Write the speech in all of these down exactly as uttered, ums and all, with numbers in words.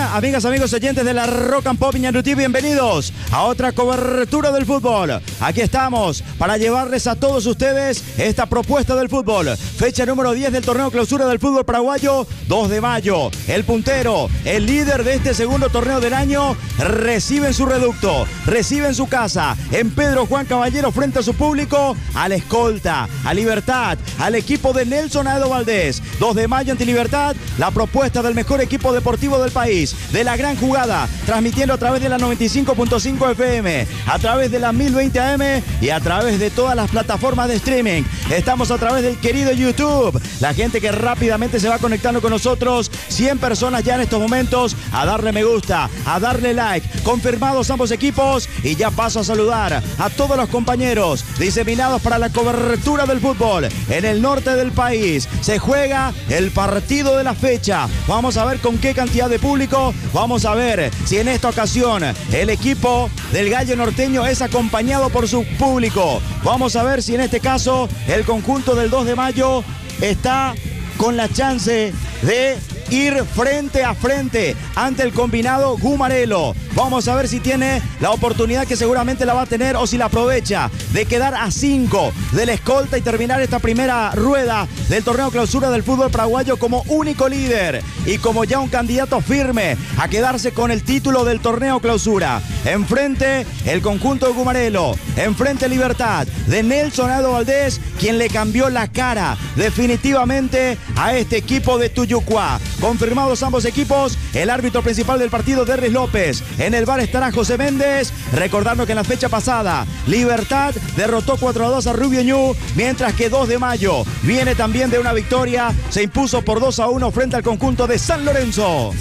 Hola, amigas, amigos oyentes de la Rock and Pop Iñarutí, bienvenidos a otra cobertura del fútbol. Aquí estamos para llevarles a todos ustedes esta propuesta del fútbol. Fecha número diez del torneo clausura del fútbol paraguayo, dos de mayo. El puntero, el líder de este segundo torneo del año, recibe en su reducto, recibe en su casa, en Pedro Juan Caballero, frente a su público, al escolta, a Libertad, al equipo de Nelson Aedo Valdés. dos de mayo ante Libertad, la propuesta del mejor equipo deportivo del país, de la gran jugada, transmitiendo a través de la noventa y cinco punto cinco F M, a través de la mil veinte A M y a través de todas las plataformas de streaming. Estamos a través del querido YouTube. La gente que rápidamente se va conectando con nosotros, cien personas ya en estos momentos, a darle me gusta, a darle like. Confirmados ambos equipos y ya paso a saludar a todos los compañeros diseminados para la cobertura del fútbol en el norte del país. Se juega el partido de la fecha. Vamos a ver con qué cantidad de público. Vamos a ver si en esta ocasión el equipo del Gallo Norteño es acompañado por su público. Vamos a ver si en este caso el conjunto del dos de mayo está con la chance de ir frente a frente ante el combinado Gumarelo. Vamos a ver si tiene la oportunidad, que seguramente la va a tener, o si la aprovecha, de quedar a cinco del escolta y terminar esta primera rueda del torneo clausura del fútbol paraguayo como único líder y como ya un candidato firme a quedarse con el título del torneo clausura. Enfrente el conjunto de Gumarelo, enfrente Libertad de Nelson Aedo Valdés, quien le cambió la cara definitivamente a este equipo de Tuyucuá. Confirmados ambos equipos, el árbitro principal del partido, Derris López. En el bar estará José Méndez, recordando que en la fecha pasada Libertad derrotó cuatro a dos a Rubio Ñu, mientras que dos de mayo viene también de una victoria, se impuso por dos a uno frente al conjunto de San Lorenzo.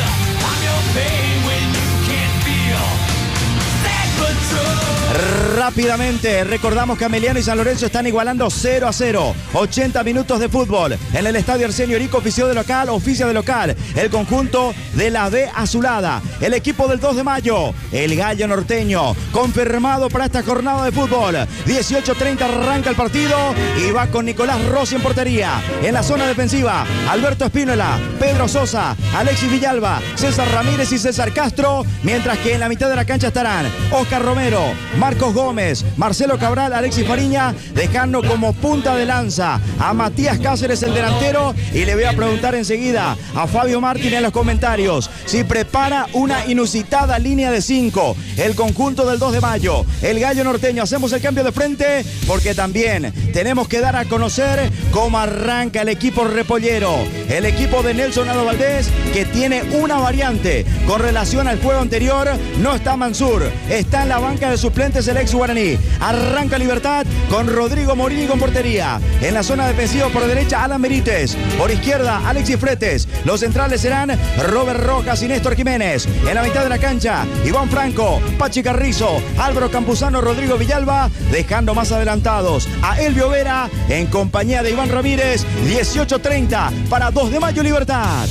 Rápidamente recordamos que Ameliano y San Lorenzo están igualando cero a cero. ochenta minutos de fútbol en el estadio Arsenio Rico. Ofició de local, oficia de local el conjunto de la B Azulada. El equipo del dos de mayo, el Gallo Norteño, confirmado para esta jornada de fútbol. dieciocho treinta arranca el partido y va con Nicolás Rossi en portería. En la zona defensiva, Alberto Espínola, Pedro Sosa, Alexis Villalba, César Ramírez y César Castro. Mientras que en la mitad de la cancha estarán Oscar Romero, Marcos Gómez, Marcelo Cabral, Alexis Fariña, dejando como punta de lanza a Matías Cáceres, el delantero. Y le voy a preguntar enseguida a Fabio Martín en los comentarios si prepara una inusitada línea de cinco el conjunto del dos de mayo, el Gallo Norteño. Hacemos el cambio de frente porque también tenemos que dar a conocer cómo arranca el equipo repollero, el equipo de Nelson Aedo Valdés, que tiene una variante con relación al juego anterior. No está Mansur, está en la banca de suplentes el ex guaraní. Arranca Libertad con Rodrigo Morini con portería. En la zona defensiva por derecha, Alan Benítez. Por izquierda, Alexis Fretes. Los centrales serán Robert Rojas y Néstor Jiménez. En la mitad de la cancha, Iván Franco, Pachi Carrizo, Álvaro Campuzano, Rodrigo Villalba, dejando más adelantados a Elvio Vera en compañía de Iván Ramírez. dieciocho treinta para dos de mayo Libertad.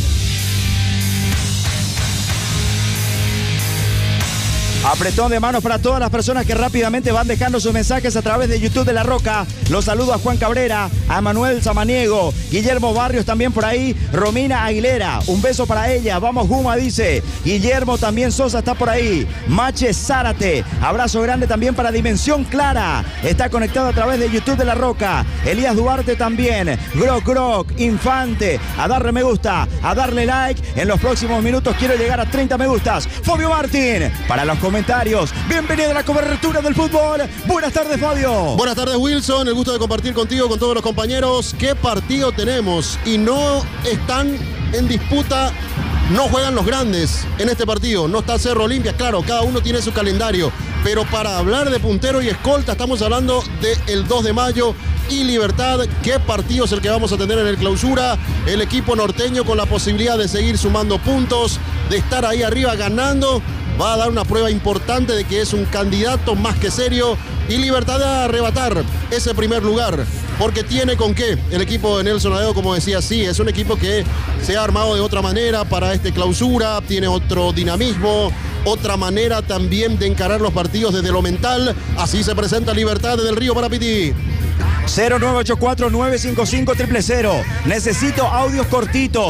Apretón de manos para todas las personas que rápidamente van dejando sus mensajes a través de YouTube de La Roca. Los saludo a Juan Cabrera, a Manuel Samaniego, Guillermo Barrios también por ahí, Romina Aguilera, un beso para ella. Vamos Guma, dice Guillermo, también Sosa está por ahí. Mache Zárate, abrazo grande también para Dimensión Clara, está conectado a través de YouTube de La Roca. Elías Duarte también, Groc Groc, Infante, a darle me gusta, a darle like. En los próximos minutos quiero llegar a treinta me gustas. Fabio Martín, para los comentarios. Bienvenido a la cobertura del fútbol. Buenas tardes, Fabio. Buenas tardes, Wilson. El gusto de compartir contigo, con todos los compañeros. ¿Qué partido tenemos? Y no están en disputa, no juegan los grandes en este partido. No está Cerro Olimpia, claro, cada uno tiene su calendario. Pero para hablar de puntero y escolta, estamos hablando del dos de mayo y Libertad. ¿Qué partido es el que vamos a tener en el clausura? El equipo norteño con la posibilidad de seguir sumando puntos, de estar ahí arriba ganando. Va a dar una prueba importante de que es un candidato más que serio, y Libertad de arrebatar ese primer lugar, porque tiene con qué. El equipo de Nelson Aedo, como decía, sí, es un equipo que se ha armado de otra manera para este clausura, tiene otro dinamismo, otra manera también de encarar los partidos desde lo mental. Así se presenta Libertad desde el Río Parapití. cero nueve ocho cuatro nueve cinco cinco cero cero cero. Necesito audios cortitos.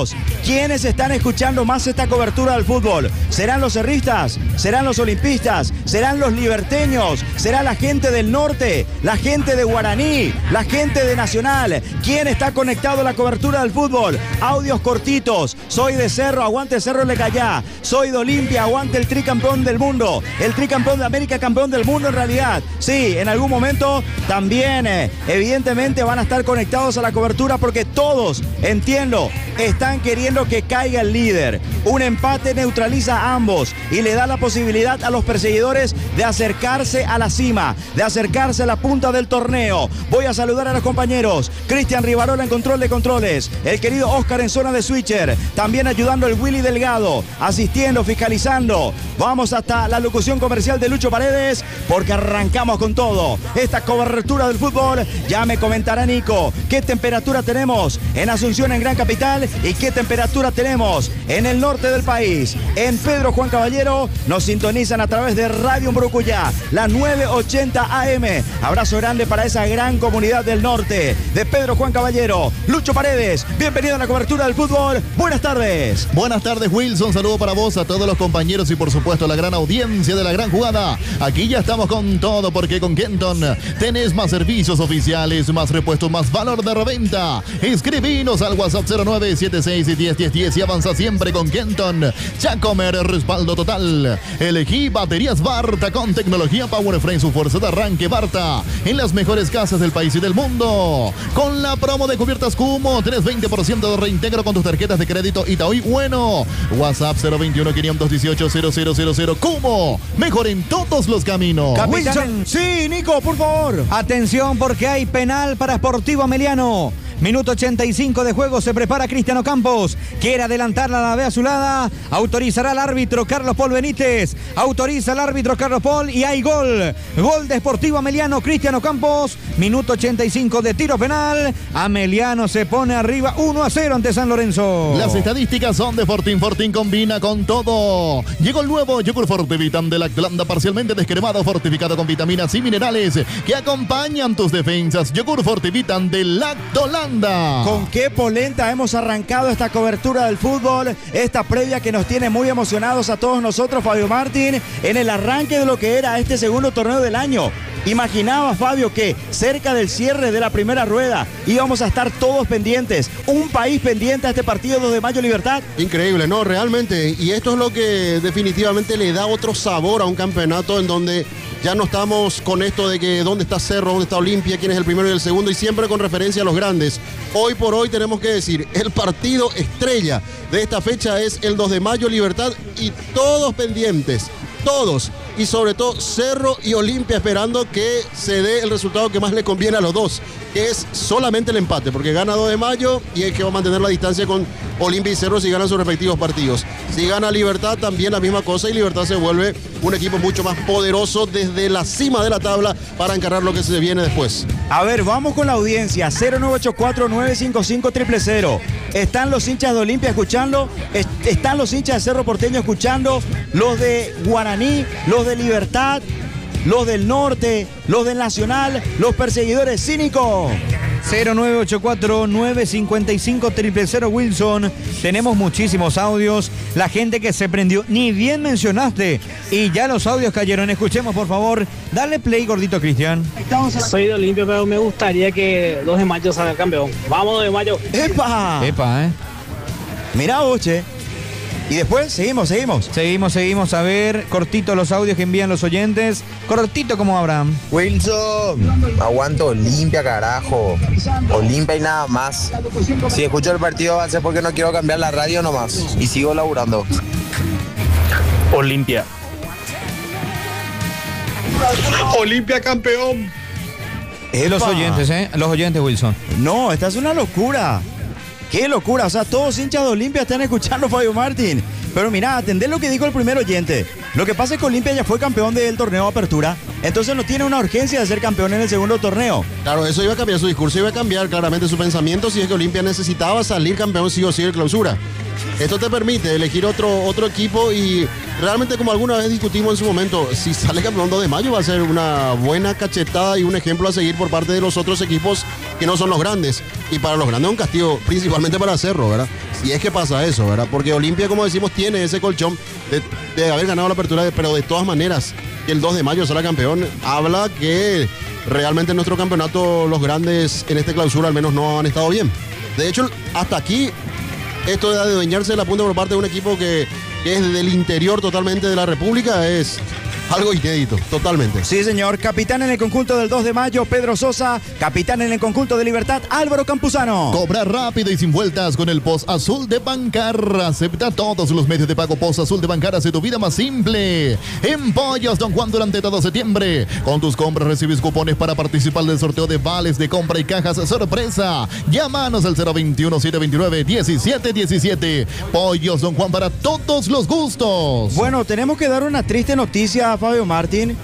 ¿Quiénes están escuchando más esta cobertura del fútbol? ¿Serán los cerristas? ¿Serán los olimpistas? ¿Serán los liberteños? ¿Será la gente del norte? ¿La gente de Guaraní? ¿La gente de Nacional? ¿Quién está conectado a la cobertura del fútbol? Audios cortitos. Soy de Cerro, aguante Cerro Lecayá. Soy de Olimpia, aguante el tricampeón del mundo. El tricampeón de América, campeón del mundo en realidad. Sí, en algún momento también, eh, evidentemente, van a estar conectados a la cobertura porque todos, entiendo, están queriendo que caiga el líder. Un empate neutraliza a ambos y le da la posibilidad a los perseguidores de acercarse a la cima, de acercarse a la punta del torneo. Voy a saludar a los compañeros. Cristian Rivarola en control de controles. El querido Oscar en zona de switcher. También ayudando el Willy Delgado. Asistiendo, fiscalizando. Vamos hasta la locución comercial de Lucho Paredes porque arrancamos con todo. Esta cobertura del fútbol, ya me comentará Nico qué temperatura tenemos en Asunción, en Gran Capital, y qué temperatura tenemos en el norte del país. En Pedro Juan Caballero nos sintonizan a través de Radio Mburucuyá, la nueve ochenta A M. Abrazo grande para esa gran comunidad del norte de Pedro Juan Caballero. Lucho Paredes, bienvenido a la cobertura del fútbol. Buenas tardes. Buenas tardes, Wilson. Saludo para vos, a todos los compañeros y por supuesto a la gran audiencia de la gran jugada. Aquí ya estamos con todo porque con Kenton tenés más servicios oficiales, más repuestos, más valor de reventa. Escribinos al WhatsApp cero nueve siete seis uno cero uno cero diez y avanza siempre con Kenton. Chacomer, respaldo total. Elegí baterías Barta con tecnología Power Frame, su fuerza de arranque Barta. En las mejores casas del país y del mundo. Con la promo de cubiertas Cumo, tenés veinte por ciento de reintegro con tus tarjetas de crédito Itaú. Bueno, WhatsApp cero veintiuno quinientos dieciocho cero cero cero cero. Cumo, mejor en todos los caminos. Capitán. Sí, Nico, por favor. Atención porque hay penal para Sportivo Ameliano. Minuto ochenta y cinco de juego, se prepara Cristiano Campos. Quiere adelantar la nave azulada. Autorizará el árbitro Carlos Paul Benítez. Autoriza el árbitro Carlos Paul y hay gol. Gol de Sportivo Ameliano, Cristiano Campos. Minuto ochenta y cinco de tiro penal. Ameliano se pone arriba uno a cero ante San Lorenzo. Las estadísticas son de Fortín. Fortín combina con todo. Llegó el nuevo yogur Fortivitam de Lactolanda, parcialmente descremado, fortificado con vitaminas y minerales que acompañan tus defensas. Yogur Fortivitam de Lactolanda. Con qué polenta hemos arrancado esta cobertura del fútbol, esta previa que nos tiene muy emocionados a todos nosotros, Fabio Martín, en el arranque de lo que era este segundo torneo del año. Imaginaba, Fabio, que cerca del cierre de la primera rueda íbamos a estar todos pendientes, un país pendiente a este partido dos de mayo Libertad. Increíble, ¿no? Realmente, y esto es lo que definitivamente le da otro sabor a un campeonato en donde ya no estamos con esto de que dónde está Cerro, dónde está Olimpia, quién es el primero y el segundo, y siempre con referencia a los grandes. Hoy por hoy tenemos que decir, el partido estrella de esta fecha es el dos de mayo Libertad y todos pendientes, todos. Y sobre todo Cerro y Olimpia esperando que se dé el resultado que más le conviene a los dos, que es solamente el empate, porque gana dos de mayo y es que va a mantener la distancia con Olimpia y Cerro si ganan sus respectivos partidos. Si gana Libertad también la misma cosa y Libertad se vuelve un equipo mucho más poderoso desde la cima de la tabla para encarar lo que se viene después. A ver, vamos con la audiencia, cero nueve ocho cuatro nueve cinco cinco cero cero cero. ¿Están los hinchas de Olimpia escuchando? ¿Están los hinchas de Cerro Porteño escuchando? Los de Guaraní, los de Libertad, los del norte, los del Nacional, los perseguidores cínicos. cero nueve ocho cuatro nueve cinco cinco cero cero cero Wilson. Tenemos muchísimos audios. La gente que se prendió, ni bien mencionaste. Y ya los audios cayeron. Escuchemos, por favor. Dale play, gordito Cristian. Soy de Olimpia, pero me gustaría que dos de mayo salga campeón. Vamos, dos de mayo. ¡Epa! Epa, eh. Mirá, Oche. Y después seguimos, seguimos. Seguimos, seguimos. A ver, cortito los audios que envían los oyentes. Cortito como Abraham. Wilson, aguanto Olimpia, carajo. Olimpia y nada más. Si escucho el partido va a ser porque no quiero cambiar la radio nomás. Y sigo laburando. Olimpia. Olimpia campeón. Epa. Los oyentes, ¿eh? Los oyentes, Wilson. No, esta es una locura. ¡Qué locura! O sea, todos hinchas de Olimpia están escuchando a Fabio Martín. Pero mira, atendé lo que dijo el primer oyente. Lo que pasa es que Olimpia ya fue campeón del torneo de apertura. entonces no tiene una urgencia de ser campeón en el segundo torneo. Claro, eso iba a cambiar su discurso, iba a cambiar claramente su pensamiento si es que Olimpia necesitaba salir campeón sí o sí de Clausura. Esto te permite elegir otro, otro equipo y realmente, como alguna vez discutimos en su momento, si sale campeón dos de mayo va a ser una buena cachetada y un ejemplo a seguir por parte de los otros equipos que no son los grandes. Y para los grandes es un castigo, principalmente para Cerro, ¿verdad? Si es que pasa eso, ¿verdad? Porque Olimpia, como decimos, tiene ese colchón de, de haber ganado la apertura, de, pero de todas maneras, que el dos de mayo será campeón, habla que realmente en nuestro campeonato los grandes en este Clausura al menos no han estado bien. De hecho, hasta aquí, esto de adueñarse de la punta por parte de un equipo que, que es del interior totalmente de la República es algo inédito, totalmente. Sí, señor. Capitán en el conjunto del dos de mayo, Pedro Sosa. Capitán en el conjunto de Libertad, Álvaro Campuzano. Cobra rápido y sin vueltas con el Post Azul de Bancar. Acepta todos los medios de pago. Post Azul de Bancar hace tu vida más simple. En Pollos Don Juan durante todo septiembre. Con tus compras recibes cupones para participar del sorteo de vales de compra y cajas sorpresa. Llámanos al cero veintiuno, setecientos veintinueve, diecisiete diecisiete. Pollos Don Juan para todos los gustos. Bueno, tenemos que dar una triste noticia, Fabio Martín.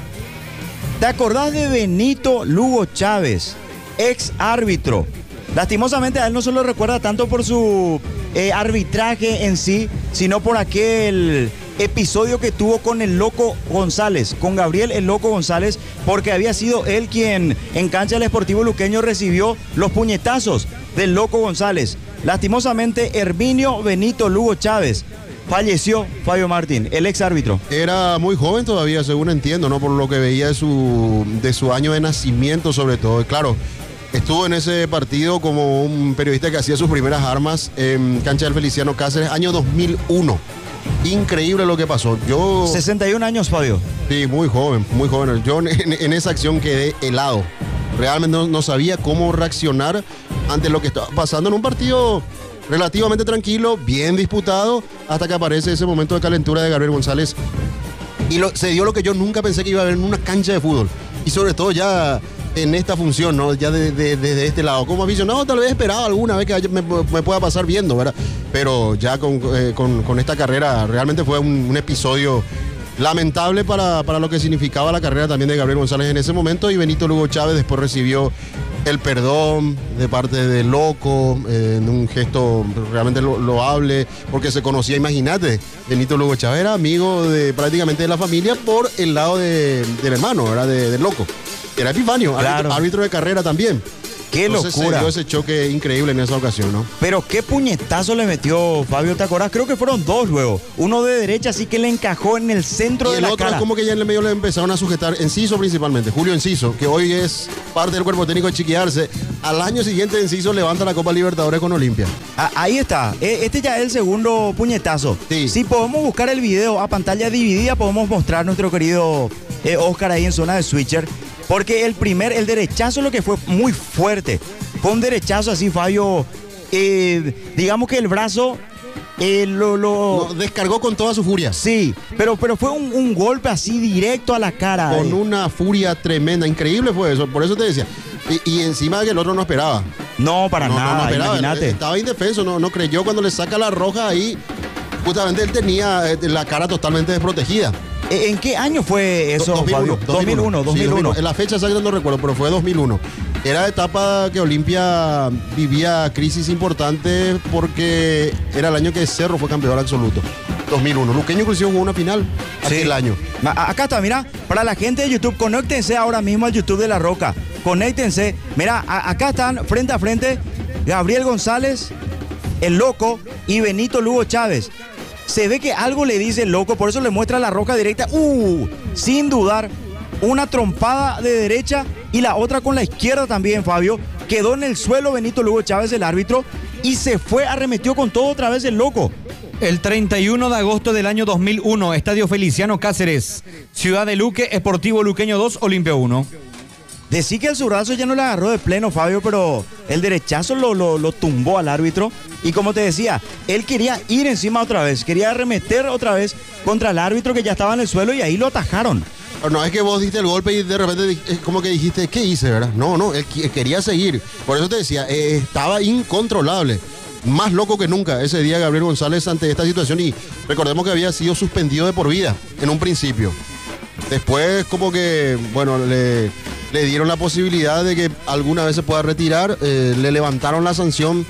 ¿Te acordás de Benito Lugo Chávez, ex árbitro? Lastimosamente a él no se lo recuerda tanto por su eh, arbitraje en sí, sino por aquel episodio que tuvo con el Loco González, con Gabriel el Loco González, porque había sido él quien en cancha del Sportivo Luqueño recibió los puñetazos del Loco González. Lastimosamente, Herminio Benito Lugo Chávez falleció, Fabio Martín, el ex árbitro. Era muy joven todavía, según entiendo, ¿no? Por lo que veía de su, de su año de nacimiento, sobre todo. Claro, estuvo en ese partido como un periodista que hacía sus primeras armas en cancha del Feliciano Cáceres, año dos mil uno. Increíble lo que pasó. Yo... sesenta y un años, Fabio. Sí, muy joven, muy joven. Yo en, en esa acción quedé helado. Realmente no, no sabía cómo reaccionar ante lo que estaba pasando en un partido relativamente tranquilo, bien disputado, hasta que aparece ese momento de calentura de Gabriel González. Y lo, se dio lo que yo nunca pensé que iba a haber en una cancha de fútbol. Y sobre todo ya en esta función, ¿no? Ya desde de, de, de este lado. Como aficionado, tal vez esperaba alguna vez que me, me pueda pasar viendo, ¿verdad? Pero ya con, eh, con, con esta carrera realmente fue un, un episodio lamentable para, para lo que significaba la carrera también de Gabriel González en ese momento. Y Benito Lugo Chávez después recibió el perdón de parte de Loco, eh, en un gesto realmente lo, loable, porque se conocía, imagínate, Benito Lugo Chávez era amigo de prácticamente de la familia por el lado de, del hermano, ¿verdad? De, de Loco. Era Epifanio, Claro. árbitro, árbitro de carrera también. ¡Qué Entonces locura! se dio ese choque increíble en esa ocasión, ¿no? Pero qué puñetazo le metió Fabio, ¿te acordás? Creo que fueron dos luego. Uno de derecha, así que le encajó en el centro Y de el la otro cara. es como que ya en el medio le empezaron a sujetar, Enciso principalmente, Julio Enciso, que hoy es parte del cuerpo técnico de Chiquiarse. Al año siguiente Enciso levanta la Copa Libertadores con Olimpia. Ah, ahí está. Eh, Este ya es el segundo puñetazo. Sí. Si podemos buscar el video a pantalla dividida, podemos mostrar nuestro querido eh, Oscar ahí en zona de switcher. Porque el primer, el derechazo, lo que fue muy fuerte. Fue un derechazo así, Fabio. Eh, digamos que el brazo eh, lo... lo... No, descargó con toda su furia. Sí, pero, pero fue un, un golpe así directo a la cara. Con eh. una furia tremenda, increíble fue eso, por eso te decía. Y, y encima que el otro no esperaba. No, para No, no, nada, no esperaba. imagínate. Estaba indefenso, no, no creyó cuando le saca la roja ahí. Justamente él tenía eh, la cara totalmente desprotegida. ¿En qué año fue eso, Do- Fabio? dos mil uno, dos mil uno. Sí, la fecha exacta no recuerdo, pero fue dos mil uno. Era etapa que Olimpia vivía crisis importante porque era el año que Cerro fue campeón absoluto. dos mil uno. Luqueño inclusive jugó una final aquel año. A- Acá está, mira, para la gente de YouTube, conéctense ahora mismo al YouTube de La Roca. Conéctense. Mira, a- acá están frente a frente Gabriel González, el Loco, y Benito Lugo Chávez. Se ve que algo le dice el Loco, por eso le muestra la roja directa. Uh, sin dudar, una trompada de derecha y la otra con la izquierda también, Fabio. Quedó en el suelo Benito Lugo Chávez, el árbitro, y se fue, arremetió con todo otra vez el Loco. El treinta y uno de agosto del año dos mil uno, Estadio Feliciano Cáceres, Ciudad de Luque, Sportivo Luqueño dos, Olimpia uno. Decí que el zurrazo ya no le agarró de pleno, Fabio, pero el derechazo lo, lo, lo tumbó al árbitro. Y como te decía, él quería ir encima otra vez, quería arremeter otra vez contra el árbitro que ya estaba en el suelo y ahí lo atajaron. No es que vos diste el golpe y de repente di- es como que dijiste, ¿qué hice, verdad? No, no, él qui- quería seguir. Por eso te decía, eh, estaba incontrolable. Más loco que nunca ese día Gabriel González ante esta situación, y recordemos que había sido suspendido de por vida en un principio. Después como que, bueno, le, le dieron la posibilidad de que alguna vez se pueda retirar, eh, le levantaron la sanción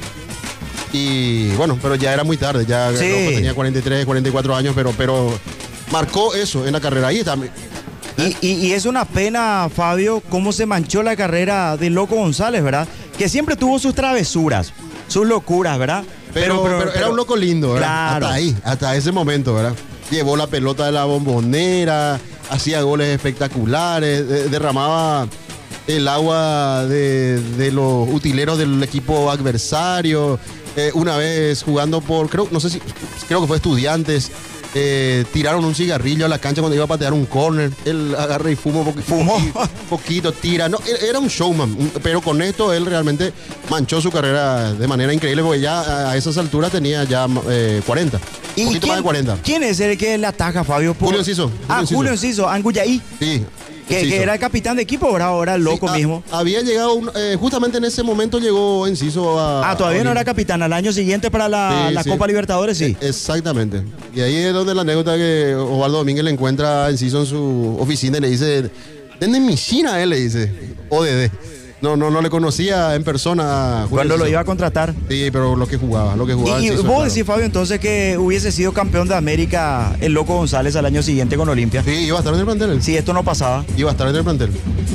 y bueno, pero ya era muy tarde, ya Sí. Rocco tenía cuarenta y tres, cuarenta y cuatro años, pero, pero marcó eso en la carrera. Ahí está. Y, y- y es una pena, Fabio, cómo se manchó la carrera de Loco González, ¿verdad? Que siempre tuvo sus travesuras, sus locuras, ¿verdad? Pero, pero era un loco lindo, ¿verdad? Claro. Hasta ahí, hasta ese momento, ¿verdad? Llevó la pelota de la Bombonera, hacía goles espectaculares, de- derramaba el agua de, de los utileros del equipo adversario. Eh, una vez jugando por, creo, no sé si, creo que fue Estudiantes, eh, tiraron un cigarrillo a la cancha cuando iba a patear un córner. Él agarra y fuma un poqu- Fumó. poquito, poquito, tira. No, él- era un showman, un- pero con esto él realmente manchó su carrera de manera increíble porque ya a, a esas alturas tenía ya eh, cuarenta. ¿Y Un poquito quién, más de cuarenta. ¿Quién es el que le ataja, Fabio? Por- Julio Enciso, Ah, Julio Julio Enciso, Anguyaí, Sí. que, Enciso. que era el capitán de equipo, ¿verdad? Ahora el loco Sí, ah, mismo. Había llegado, un- eh, justamente en ese momento llegó Enciso a... Ah, todavía a no era Olimpia. capitán. Al año siguiente para la, Sí, la sí. Copa Libertadores, sí. Exactamente. Y ahí es donde la anécdota que Osvaldo Domínguez le encuentra a Enciso en su oficina y le dice, ¿dónde mi China? Él le dice, O D D. No, no, no le conocía en persona a Julio Cuando lo Enciso. iba a contratar. Sí, pero lo que jugaba, lo que jugaba Y, y Enciso, vos claro. decís, Fabio, entonces que hubiese sido campeón de América el Loco González al año siguiente con Olimpia. Sí, iba a estar en el plantel. él. Si esto no pasaba. Iba a estar en el plantel.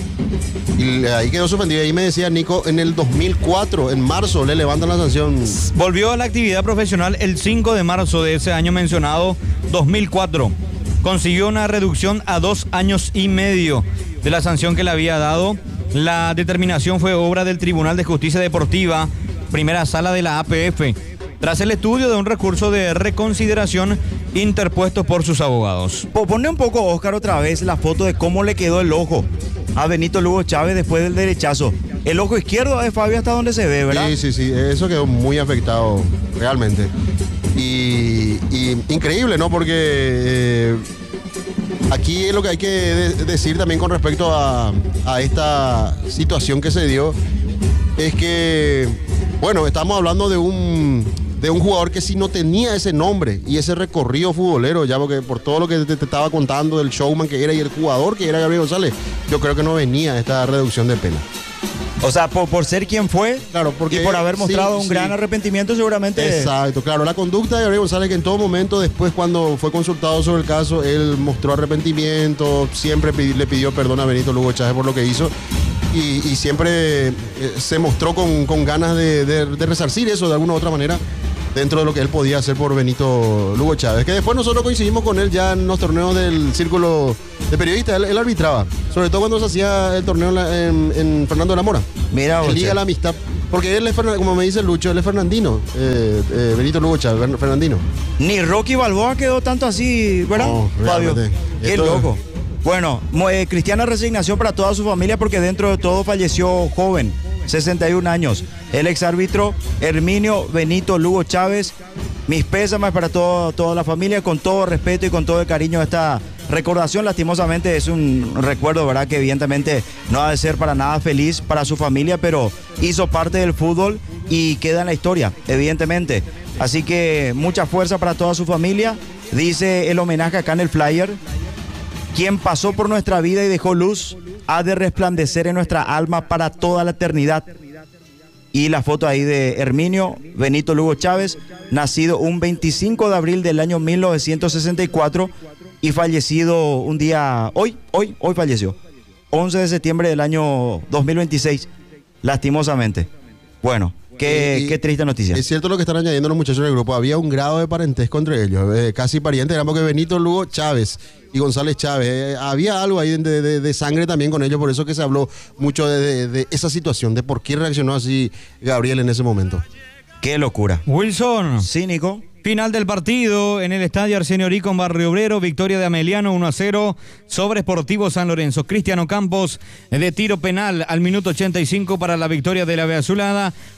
Y ahí quedó suspendido. Ahí me decía Nico, en el dos mil cuatro, en marzo, le levantan la sanción. Volvió a la actividad profesional el cinco de marzo de ese año mencionado, dos mil cuatro. Consiguió una reducción a dos años y medio de la sanción que le había dado. La determinación fue obra del Tribunal de Justicia Deportiva, primera sala de la A P F, tras el estudio de un recurso de reconsideración interpuesto por sus abogados. Po- Ponle un poco, Oscar, otra vez la foto de cómo le quedó el ojo a Benito Lugo Chávez después del derechazo. El ojo izquierdo de Fabio hasta donde se ve, ¿verdad? Sí, sí, sí. Eso quedó muy afectado, realmente. Y, y increíble, ¿no? Porque eh, aquí lo que hay que de- decir también con respecto a, a esta situación que se dio es que, bueno, estamos hablando de un, de un jugador que si no tenía ese nombre y ese recorrido futbolero, ya porque por todo lo que te, te estaba contando del showman que era y el jugador que era Gabriel González, yo creo que no venía esta reducción de pena. O sea, por, por ser quien fue, Claro, porque- y por haber sí, mostrado un sí. gran arrepentimiento, seguramente. Exacto, claro, la conducta de Gabriel González, que en todo momento, después cuando fue consultado sobre el caso, él mostró arrepentimiento, siempre pidi- le pidió perdón a Benito Lugo Chávez por lo que hizo y, y siempre eh, se mostró con, con ganas de, de- de resarcir eso de alguna u otra manera dentro de lo que él podía hacer por Benito Lugo Chávez, que después nosotros coincidimos con él ya en los torneos del círculo de periodistas, él, él arbitraba, sobre todo cuando se hacía el torneo en, la- en- en Fernando de la Mora. Mira, En vos, Liga che. de la Amistad. Porque él es, fernan- como me dice Lucho, él es fernandino. eh, eh, Benito Lugo Chávez, fer- fernandino. Ni Rocky Balboa quedó tanto así, ¿verdad, No, Fabio? realmente. Qué Esto- loco. Bueno, mo- eh, cristiana resignación para toda su familia porque dentro de todo falleció joven, sesenta y un años. El exárbitro Herminio Benito Lugo Chávez. Mis pésames para todo, toda la familia, con todo respeto y con todo el cariño. Esta recordación, lastimosamente, es un recuerdo, ¿verdad? Que evidentemente no ha de ser para nada feliz para su familia, pero hizo parte del fútbol y queda en la historia, evidentemente. Así que mucha fuerza para toda su familia. Dice el homenaje acá en el flyer: quien pasó por nuestra vida y dejó luz, ha de resplandecer en nuestra alma para toda la eternidad. Y la foto ahí de Herminio Benito Lugo Chávez, nacido un veinticinco de abril del año mil novecientos sesenta y cuatro y fallecido un día, hoy, hoy, hoy falleció, once de septiembre del año dos mil veintiséis, lastimosamente. Bueno, qué, Y- qué triste noticia. Es cierto lo que están añadiendo los muchachos del grupo. Había un grado de parentesco entre ellos, eh, casi parientes, eran porque Benito Lugo Chávez y González Chávez. eh, había algo ahí de, de- de sangre también con ellos, por eso que se habló mucho de, de- de esa situación, de por qué reaccionó así Gabriel en ese momento. Qué locura. Wilson. Sí, Nico. Final del partido en el estadio Arsenio Orico en Barrio Obrero, victoria de Ameliano uno a cero sobre Sportivo San Lorenzo. Cristiano Campos de tiro penal al minuto ochenta y cinco para la victoria de la Beazulada.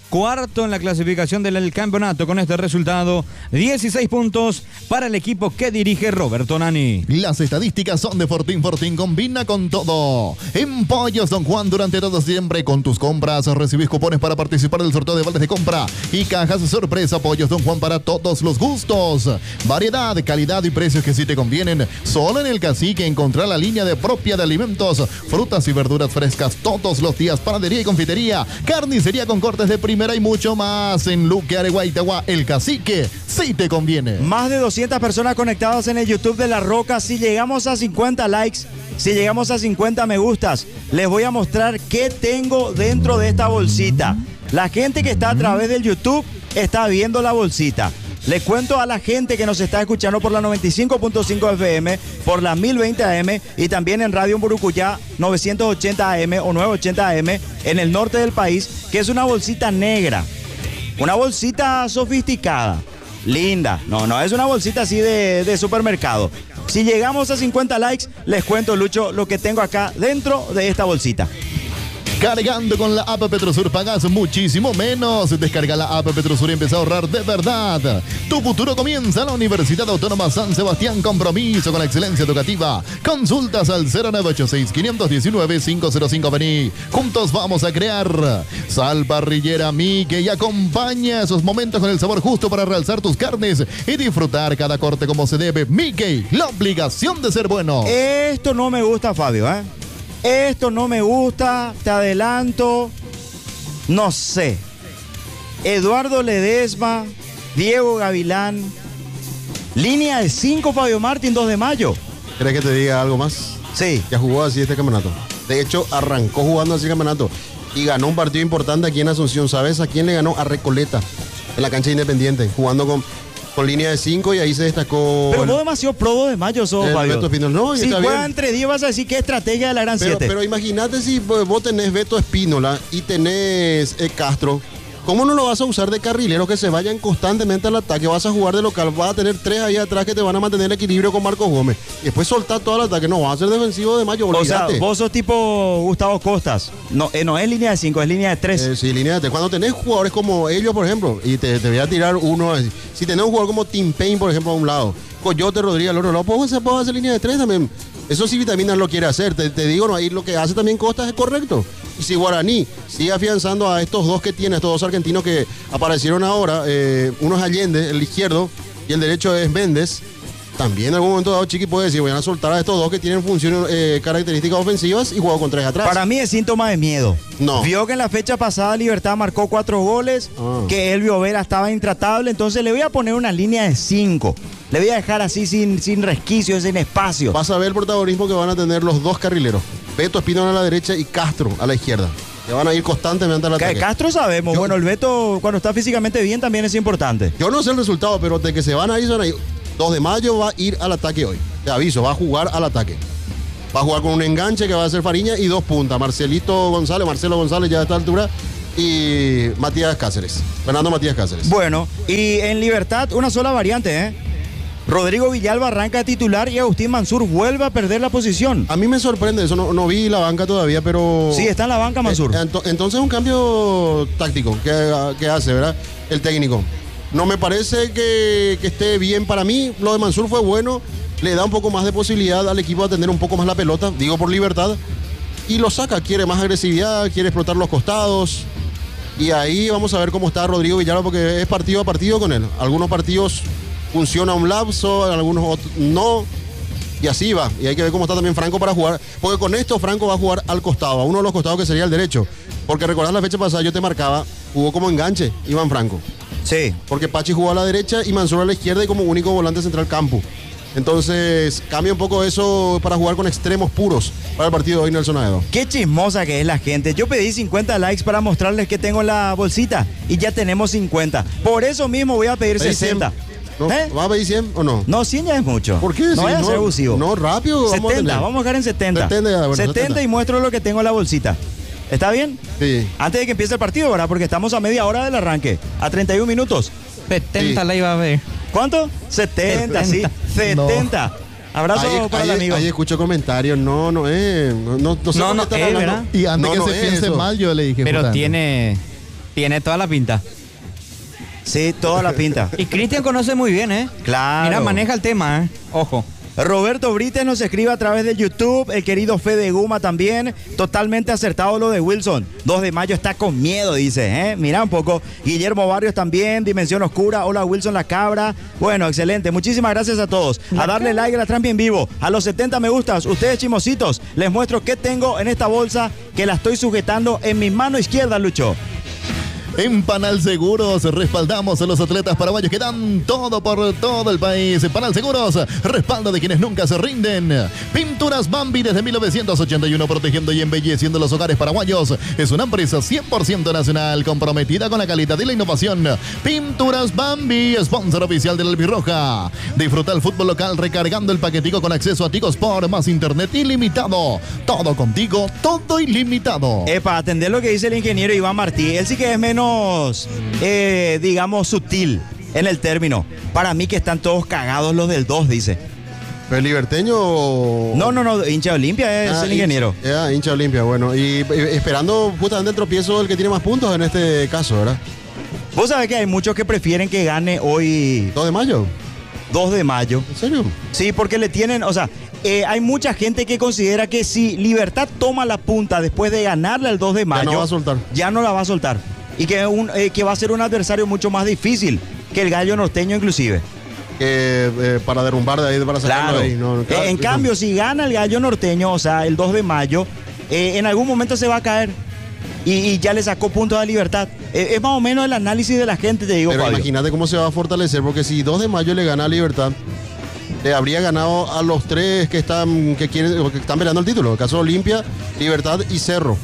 cuarto en la clasificación del campeonato con este resultado, dieciséis puntos para el equipo que dirige Roberto Nani. Las estadísticas son de Fortín. Fortín combina con todo. En Pollos Don Juan, durante todo siempre con tus compras recibís cupones para participar del sorteo de vales de compra y cajas de sorpresa. Pollos Don Juan para todos los gustos. Variedad, calidad y precios que sí te convienen. Solo en el Cacique encontrar la línea de propia de alimentos, frutas y verduras frescas todos los días, panadería y confitería, carnicería con cortes de primera y mucho más. En Luque, Aregua, Itagua, el Cacique sí te conviene. Más de doscientas personas conectadas en el YouTube de La Roca. Si llegamos a cincuenta likes, si llegamos a cincuenta me gustas, les voy a mostrar qué tengo dentro de esta bolsita. La gente que está a través del YouTube está viendo la bolsita. Les cuento a la gente que nos está escuchando por la noventa y cinco punto cinco F M, por la mil veinte A M y también en Radio Burucuyá novecientos ochenta A M o novecientos ochenta A M en el norte del país, que es una bolsita negra, una bolsita sofisticada, linda. No, no es una bolsita así de, de supermercado. Si llegamos a cincuenta likes, les cuento, Lucho, lo que tengo acá dentro de esta bolsita. Cargando con la app Petrosur pagas muchísimo menos. Descarga la app Petrosur y empieza a ahorrar de verdad. Tu futuro comienza en la Universidad Autónoma San Sebastián. Compromiso con la excelencia educativa. Consultas al cero nueve ocho seis, cinco uno nueve, cinco cero cinco. Vení. Juntos vamos a crear Sal Parrillera Mickey y acompaña esos momentos con el sabor justo para realzar tus carnes y disfrutar cada corte como se debe. Mickey, la obligación de ser bueno. Esto no me gusta, Fabio, ¿eh? Esto no me gusta, te adelanto, no sé. Eduardo Ledesma, Diego Gavilán, línea de cinco, Fabio Martín, dos de mayo. ¿Crees que te diga algo más? Sí. Ya jugó así este campeonato. De hecho, arrancó jugando así el campeonato y ganó un partido importante aquí en Asunción. ¿Sabes a quién le ganó? A Recoleta, en la cancha Independiente, jugando con... con línea de cinco y ahí se destacó. Pero vos demasiado pro dos de mayo sos, Fabio. Beto Espínola. No, si juega entre diez vas a decir qué estrategia de la gran pero, siete. pero imagínate si vos tenés Beto Espínola y tenés eh, Castro. ¿Cómo no lo vas a usar de carrileros que se vayan constantemente al ataque? Vas a jugar de local, vas a tener tres ahí atrás que te van a mantener el equilibrio con Marcos Gómez. Y después soltar todo el ataque. No, vas a ser defensivo de mayo, olvídate. O sea, vos sos tipo Gustavo Costas. No, eh, no es línea de cinco, es línea de tres. Eh, sí, línea de tres. Cuando tenés jugadores como ellos, por ejemplo, y te, te voy a tirar uno. Si tenés un jugador como Tim Payne, por ejemplo, a un lado, Coyote Rodríguez al otro lado, ¿puedo hacer, puedo hacer línea de tres también? Eso sí, Vitaminas lo quiere hacer. Te, te digo, no, ahí lo que hace también Costas es correcto. Y si Guaraní sigue afianzando a estos dos que tiene, estos dos argentinos que aparecieron ahora, eh, uno es Allende, el izquierdo, y el derecho es Méndez, también en algún momento dado Chiqui puede decir, voy a soltar a estos dos que tienen funciones, eh, características ofensivas y juego con tres atrás. Para mí es síntoma de miedo. No. Vio que en la fecha pasada Libertad marcó cuatro goles, ah. que Elvio Vera estaba intratable, entonces le voy a poner una línea de cinco. Le voy a dejar así sin, sin resquicios, sin espacio. Vas a ver el protagonismo que van a tener los dos carrileros. Beto Espínola a la derecha y Castro a la izquierda. Que van a ir constantemente al ataque. Castro sabemos. Yo, bueno, el Beto cuando está físicamente bien también es importante. Yo no sé el resultado, pero de que se van a ir, se van a ir. dos de mayo va a ir al ataque hoy. Te aviso, va a jugar al ataque. Va a jugar con un enganche que va a ser Fariña y dos puntas. Marcelito González, Marcelo González ya a esta altura. Y Matías Cáceres. Fernando Matías Cáceres. Bueno, y en Libertad una sola variante, ¿eh? Rodrigo Villalba arranca de titular y Agustín Mansur vuelve a perder la posición. A mí me sorprende eso, no, no vi la banca todavía, pero... Sí, está en la banca Mansur. Eh, ento, entonces un cambio táctico que, que hace, ¿verdad? El técnico. No me parece que, que esté bien para mí. Lo de Mansur fue bueno, le da un poco más de posibilidad al equipo a tener un poco más la pelota, digo por Libertad, y lo saca, quiere más agresividad, quiere explotar los costados. Y ahí vamos a ver cómo está Rodrigo Villalba, porque es partido a partido con él. Algunos partidos funciona un lapso, algunos otros no, y así va. Y hay que ver cómo está también Franco para jugar, porque con esto Franco va a jugar al costado, a uno de los costados que sería el derecho. Porque recordás la fecha pasada, yo te marcaba, jugó como enganche Iván Franco. Sí. Porque Pachi jugó a la derecha y Mansur a la izquierda y como único volante central campo. Entonces cambia un poco eso para jugar con extremos puros para el partido de hoy, Nelson Aedo. Qué chismosa que es la gente. Yo pedí cincuenta likes para mostrarles que tengo en la bolsita y ya tenemos cincuenta. Por eso mismo voy a pedir sesenta. ¿No? ¿Eh? ¿Va a pedir cien o no? No, cien ya es mucho. ¿Por qué? No si vaya no, a ser abusivo. No, rápido. setenta, vamos a, vamos a dejar en setenta. setenta, ya, bueno, setenta, setenta y muestro lo que tengo en la bolsita. ¿Está bien? Sí. Antes de que empiece el partido, ¿verdad? Porque estamos a media hora del arranque. A treinta y un minutos. setenta sí. la iba a ver. ¿Cuánto? setenta, sí. setenta. No. Abrazo ahí, para ahí, el amigo. Ahí escucho comentarios. No, no es. No, no, no sé no, por qué no están es, hablando. ¿verdad? Y antes no, que no se piense eso. mal, yo le dije. Pero justamente. tiene... Tiene toda la pinta. Sí, toda la pinta. Y Cristian conoce muy bien, ¿eh? Claro. Mira, maneja el tema, ¿eh? Ojo. Roberto Brites nos escribe a través de YouTube, el querido Fede Guma también, totalmente acertado lo de Wilson. dos de mayo está con miedo, dice, ¿eh? Mira un poco. Guillermo Barrios también, Dimensión Oscura, hola Wilson la cabra. Bueno, excelente, muchísimas gracias a todos. A darle like a la trampa en vivo, a los setenta me gustas, ustedes chimositos, les muestro qué tengo en esta bolsa que la estoy sujetando en mi mano izquierda, Lucho. En Panal Seguros respaldamos a los atletas paraguayos que dan todo por todo el país. En Panal Seguros, respaldo de quienes nunca se rinden. Pinturas Bambi desde mil novecientos ochenta y uno, protegiendo y embelleciendo los hogares paraguayos. Es una empresa cien por ciento nacional, comprometida con la calidad y la innovación. Pinturas Bambi, sponsor oficial de la Albirroja. Disfruta el fútbol local recargando el paquetico con acceso a Tigo Sport, más internet ilimitado. Todo contigo, todo ilimitado. Epa, atender lo que dice el ingeniero Iván Martí. Él sí que es menos... Eh, digamos, sutil en el término. Para mí que están todos cagados los del dos, dice. ¿El liberteño? No, no, no, hincha Olimpia es ah, el ingeniero. Hincha, ah, hincha Olimpia, bueno. Y, y esperando justamente el tropiezo del que tiene más puntos en este caso, ¿verdad? Vos sabés que hay muchos que prefieren que gane hoy... ¿dos de mayo? dos de mayo. ¿En serio? Sí, porque le tienen, o sea... Eh, hay mucha gente que considera que si Libertad toma la punta después de ganarle el dos de mayo... Ya no va a soltar. Ya no la va a soltar. Y que, un, eh, que va a ser un adversario mucho más difícil que el Gallo Norteño inclusive. Eh, eh, para derrumbar de ahí, para sacarlo claro. de ahí. No, claro. Eh, en cambio, si gana el Gallo Norteño, o sea, el dos de mayo, eh, en algún momento se va a caer. Y, y ya le sacó puntos a Libertad. Eh, es más o menos el análisis de la gente, te digo, Pero Fabio. imagínate cómo se va a fortalecer, porque si dos de mayo le gana a Libertad, le habría ganado a los tres que están que quieren que están peleando el título. El caso de Olimpia, Libertad y Cerro.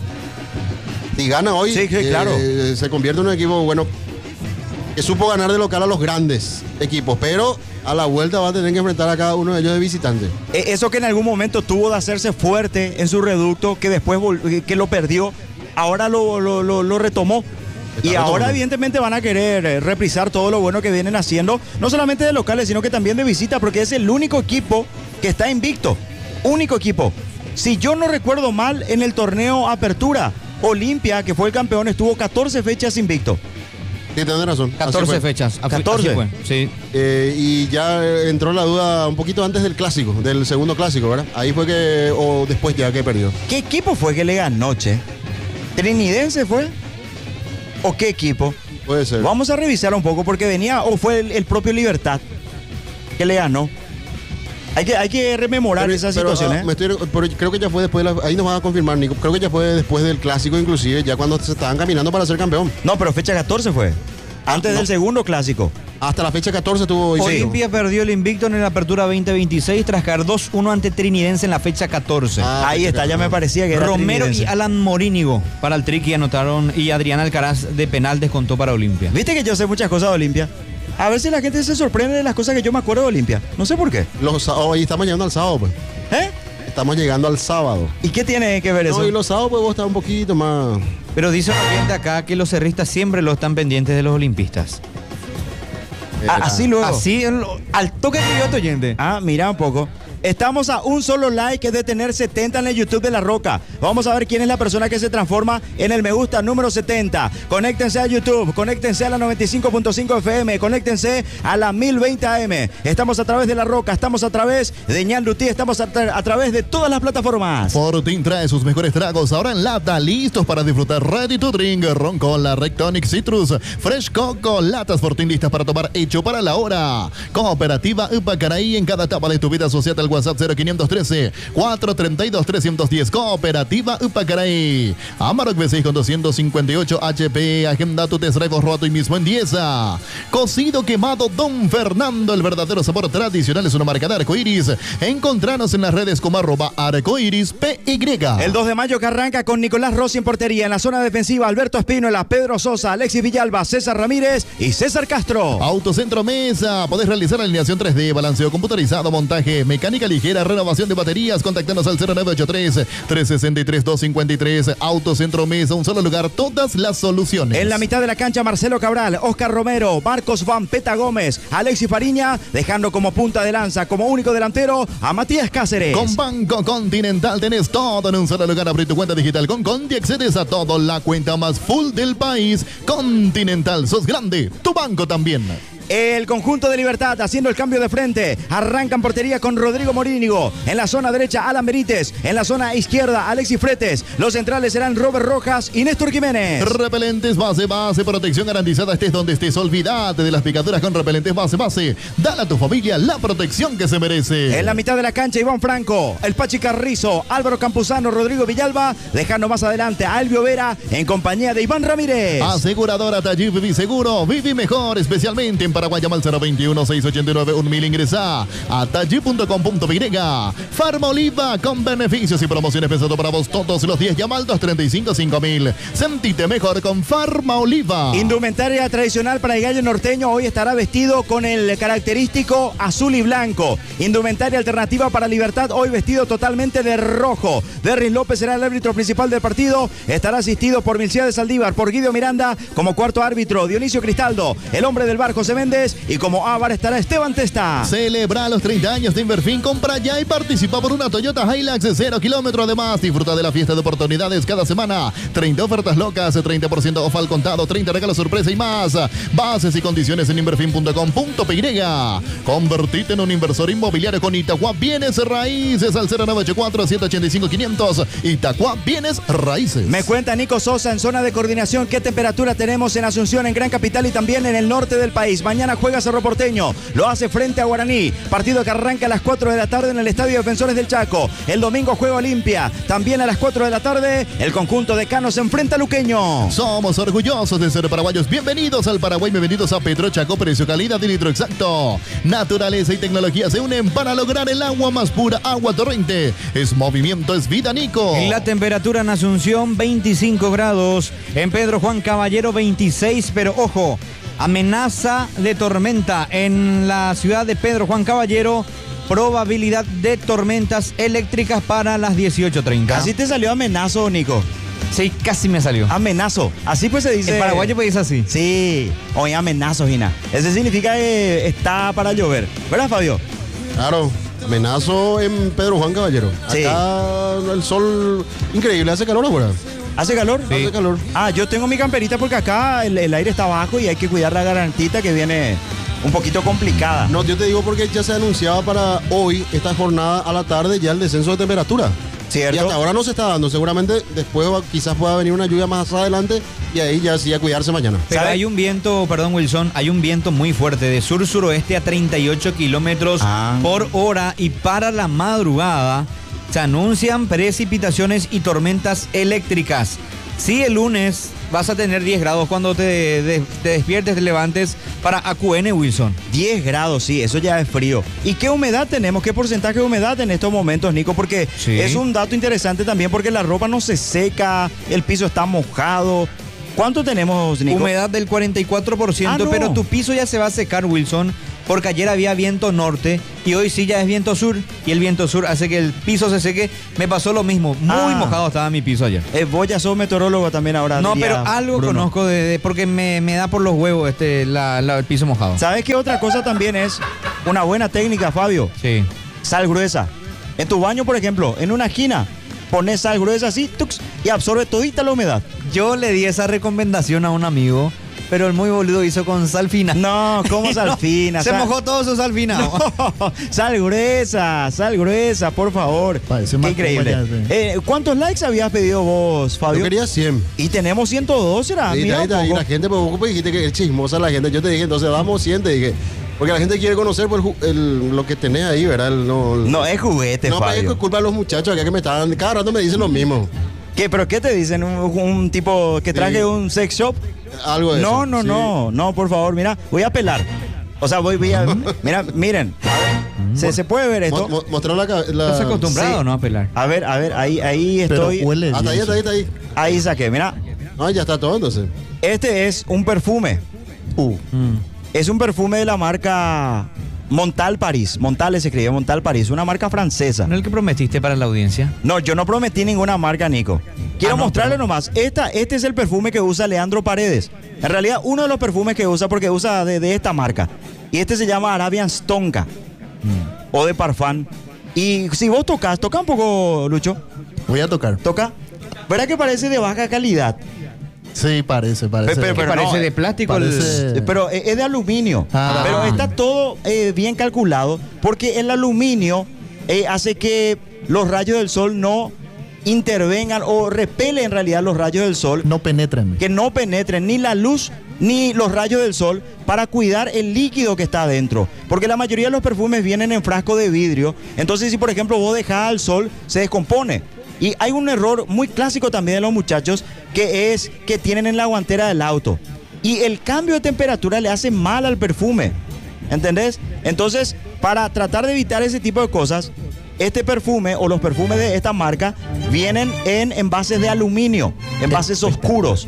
Si gana hoy, sí, sí, eh, claro. eh, se convierte en un equipo, bueno, que supo ganar de local a los grandes equipos, pero a la vuelta va a tener que enfrentar a cada uno de ellos de visitante. Eh, eso que en algún momento tuvo de hacerse fuerte en su reducto, que después que lo perdió, ahora lo, lo, lo, lo retomó. Está y retomando. Ahora evidentemente van a querer reprisar todo lo bueno que vienen haciendo, no solamente de locales, sino que también de visita, porque es el único equipo que está invicto. Único equipo. Si yo no recuerdo mal, en el torneo Apertura, Olimpia, que fue el campeón, estuvo catorce fechas invicto. Sí, tenés razón. catorce fechas. catorce. Así fue, sí. Eh, y ya entró la duda un poquito antes del clásico, del segundo clásico, ¿verdad? Ahí fue que, o después ya que perdió. ¿Qué equipo fue que le ganó, che? ¿Trinidense fue? ¿O qué equipo? Puede ser. Vamos a revisar un poco porque venía, o fue el, el propio Libertad que le ganó. Hay que, hay que rememorar pero, esa pero, situación, ah, ¿eh? me estoy, pero creo que ya fue después, de la, ahí nos van a confirmar, Nico. Creo que ya fue después del clásico, inclusive, ya cuando se estaban caminando para ser campeón. No, pero fecha catorce fue. Antes no. del segundo clásico. Hasta la fecha catorce tuvo... Olimpia perdió el invicto en la Apertura veinte veintiséis tras caer dos uno ante Trinidense en la fecha catorce. Ah, ahí está, ya me parecía que era Romero Trinidense. y Alan Morínigo para el Triqui anotaron y Adrián Alcaraz de penal descontó para Olimpia. Viste que yo sé muchas cosas de Olimpia. A ver si la gente se sorprende de las cosas que yo me acuerdo de Olimpia. No sé por qué. Los, oh, y estamos llegando al sábado, pues. ¿Eh? Estamos llegando al sábado. ¿Y qué tiene que ver eso? No, y los sábados pues vos estás un poquito más... Pero dice un oyente acá que los cerristas siempre lo están pendientes de los olimpistas. Ah, así luego. Así, al toque de otro oyente. Ah, mira un poco. Estamos a un solo like de tener setenta en el YouTube de La Roca. Vamos a ver quién es la persona que se transforma en el me gusta número setenta. Conéctense a YouTube, conéctense a la noventa y cinco punto cinco F M, conéctense a la mil veinte A M. Estamos a través de La Roca, estamos a través de Ñandutí, estamos a, tra a través de todas las plataformas. Fortín trae sus mejores tragos ahora en lata, listos para disfrutar. Ready to drink, ron cola, Rectonic Citrus, Fresh Coco, latas Fortín listas para tomar, hecho para la hora. Cooperativa Upacaraí, en cada etapa de tu vida, asociada al WhatsApp cero quinientos trece, cuatrocientos treinta y dos, trescientos diez. Cooperativa Upacaraí. Amarok V seis con doscientos cincuenta y ocho H P. Agenda tu test drive roto hoy mismo en Dieza. Cocido quemado Don Fernando, el verdadero sabor tradicional, es una marca de arcoiris. Encontranos en las redes como arroba arcoiris P Y. El dos de mayo que arranca con Nicolás Rossi en portería. En la zona defensiva, Alberto Espínola, Pedro Sosa, Alexis Villalba, César Ramírez y César Castro. Autocentro Mesa. Podés realizar alineación tres D, balanceo computarizado, montaje, mecánica carga ligera, renovación de baterías. Contactanos al cero nueve ocho tres, tres seis tres, dos cinco tres. Autocentro Mesa, un solo lugar, todas las soluciones. En la mitad de la cancha, Marcelo Cabral, Oscar Romero, Marcos Vampeta Gómez, Alexis Fariña, dejando como punta de lanza, como único delantero, a Matías Cáceres. Con Banco Continental tenés todo en un solo lugar. Abrí tu cuenta digital con Conti, accedes a todo, la cuenta más full del país. Continental, sos grande, tu banco también. El conjunto de Libertad haciendo el cambio de frente. Arranca en portería con Rodrigo Morínigo. En la zona derecha, Alan Benítez. En la zona izquierda, Alexis Fretes. Los centrales serán Robert Rojas y Néstor Jiménez. Repelentes base, base, protección garantizada. Estés donde estés, olvídate de las picaduras con repelentes base, base. Dale a tu familia la protección que se merece. En la mitad de la cancha, Iván Franco, el Pachi Carrizo, Álvaro Campuzano, Rodrigo Villalba. Dejando más adelante a Elvio Vera en compañía de Iván Ramírez. Aseguradora Taller Viví Seguro. Viví mejor, especialmente en Paraguay. Llama al cero veintiuno, seiscientos ochenta y nueve, mil. Ingresa a taller punto com punto pe. Farma Oliva con beneficios y promociones pensado para vos todos los días. Llama al dos treinta y cinco, cinco mil. Sentite mejor con Farma Oliva. Indumentaria tradicional para el gallo norteño. Hoy estará vestido con el característico azul y blanco. Indumentaria alternativa para Libertad. Hoy vestido totalmente de rojo. Derris López será el árbitro principal del partido. Estará asistido por Milciades Saldívar, por Guido Miranda como cuarto árbitro. Dionisio Cristaldo, el hombre del bar José Méndez. Y como ávar estará Esteban Testa. Celebra los treinta años de Inverfin. Compra ya y participa por una Toyota Hilux de cero kilómetros. Además, disfruta de la fiesta de oportunidades cada semana. treinta ofertas locas, treinta por ciento off al contado, treinta regalos sorpresa y más. Bases y condiciones en inverfin punto com punto pe. Convertite en un inversor inmobiliario con Itaqua Bienes Raíces al cero nueve ocho cuatro, siete ocho cinco, quinientos. Itaqua Bienes Raíces. Me cuenta Nico Sosa en zona de coordinación qué temperatura tenemos en Asunción, en Gran Capital y también en el norte del país. Mañana juega Cerro Porteño, lo hace frente a Guaraní, partido que arranca a las cuatro de la tarde en el Estadio Defensores del Chaco. El domingo juega Olimpia, también a las cuatro de la tarde el conjunto de Cano se enfrenta a Luqueño. Somos orgullosos de ser paraguayos. Bienvenidos al Paraguay, bienvenidos a Petro Chaco. Precio, calidad y litro exacto. Naturaleza y tecnología se unen para lograr el agua más pura, agua torrente. Es movimiento, es vida, Nico. La temperatura en Asunción veinticinco grados, en Pedro Juan Caballero veintiséis, pero ojo, amenaza de tormenta en la ciudad de Pedro Juan Caballero. Probabilidad de tormentas eléctricas para las dieciocho treinta. Casi te salió amenazo, Nico. Sí, casi me salió. Amenazo. Así pues se dice. En paraguayo pues dice así. Sí. Oye, amenazo, Gina. Ese significa que está para llover. ¿Verdad, Fabio? Claro. Amenazo en Pedro Juan Caballero. Sí. Acá el sol increíble. Hace calor ahora. ¿Hace calor? Sí. Hace calor. Ah, yo tengo mi camperita porque acá el, el aire está bajo y hay que cuidar la garantita que viene un poquito complicada. No, yo te digo porque ya se anunciaba para hoy, esta jornada a la tarde, ya el descenso de temperatura. ¿Cierto? Y hasta ahora no se está dando. Seguramente después va, quizás pueda venir una lluvia más adelante y ahí ya sí a cuidarse mañana. Pero ¿Sabe? hay un viento, perdón Wilson, hay un viento muy fuerte de sur-suroeste a treinta y ocho kilómetros Ah. por hora y para la madrugada se anuncian precipitaciones y tormentas eléctricas. Sí, el lunes vas a tener diez grados cuando te, de- te despiertes, te levantes para A Q N, Wilson. diez grados, sí, eso ya es frío. ¿Y qué humedad tenemos? ¿Qué porcentaje de humedad en estos momentos, Nico? Porque Sí. es un dato interesante también porque la ropa no se seca, el piso está mojado. ¿Cuánto tenemos, Nico? Humedad del cuarenta y cuatro por ciento, Ah, no. pero tu piso ya se va a secar, Wilson, porque ayer había viento norte y hoy sí ya es viento sur y el viento sur hace que el piso se seque. Me pasó lo mismo, muy Ah. mojado estaba mi piso ayer. Eh, vos ya sos meteorólogo también ahora. No, diría pero algo Bruno. conozco de, de- porque me, me da por los huevos este la, la- el piso mojado. ¿Sabes qué otra cosa también es una buena técnica, Fabio? Sí. Sal gruesa. En tu baño, por ejemplo, en una esquina, pones sal gruesa así, tux, y absorbe todita la humedad. Yo le di esa recomendación a un amigo, pero el muy boludo hizo con sal fina. No, ¿cómo sal No, fina? se Sal- mojó todo su sal fina. No, sal gruesa, sal gruesa, por favor. Parece Qué más increíble. como ya, sí. Eh, ¿Cuántos likes habías pedido vos, Fabio? Yo quería cien. Y tenemos ciento dos, ¿será? Y, Mira ahí- un ahí poco. la gente, pues vos pues, dijiste que es chismosa la gente. Yo te dije, entonces vamos cien, te dije. Porque la gente quiere conocer pues, el ju- el- lo que tenés ahí, ¿verdad? El- no, el- No, es juguete, no, pero Fabio. es culpa de los muchachos acá que me estaban. Cada rato me dicen lo mismo. ¿Qué, ¿Pero qué te dicen? ¿Un, un tipo que traje Sí. un sex shop? Algo de No, eso. no, sí. no, no, por favor, mira, voy a pelar. O sea, voy, voy a... Mira, miren. ¿Se, se puede ver esto? Mo- mo- mostrar la, ca- la- ¿Estás acostumbrado Sí. no a pelar? A ver, a ver, ahí, ahí Pero estoy. huele Hasta ahí, bien. hasta ahí, hasta ahí. Ahí saqué, mira. No, ya está todo entonces. Este es un perfume. Uh. Es un perfume de la marca Montal París. Montal se escribe Montal París, una marca francesa. ¿No es el que prometiste para la audiencia? No, yo no prometí ninguna marca, Nico. Quiero Ah, no, mostrarle pero- nomás. Esta, este es el perfume que usa Leandro Paredes. En realidad, uno de los perfumes que usa porque usa de, de esta marca. Y este se llama Arabian Stonka. O de Parfum. Y si vos tocas, toca un poco, Lucho. Voy a tocar. Toca. ¿Verdad que parece de baja calidad? Sí, parece, parece. Pero- pero- Parece no, de plástico. el- parece- Eh, Pero es es de aluminio. Ah. Pero está todo eh, bien calculado porque el aluminio eh, hace que los rayos del sol no intervengan o repele en realidad los rayos del sol, No penetren. que no penetren ni la luz ni los rayos del sol para cuidar el líquido que está adentro. Porque la mayoría de los perfumes vienen en frasco de vidrio. Entonces, si por ejemplo vos dejás al sol, se descompone. Y hay un error muy clásico también de los muchachos, que es que tienen en la guantera del auto. Y el cambio de temperatura le hace mal al perfume. ¿Entendés? Entonces, para tratar de evitar ese tipo de cosas, este perfume o los perfumes de esta marca vienen en envases de aluminio, envases oscuros.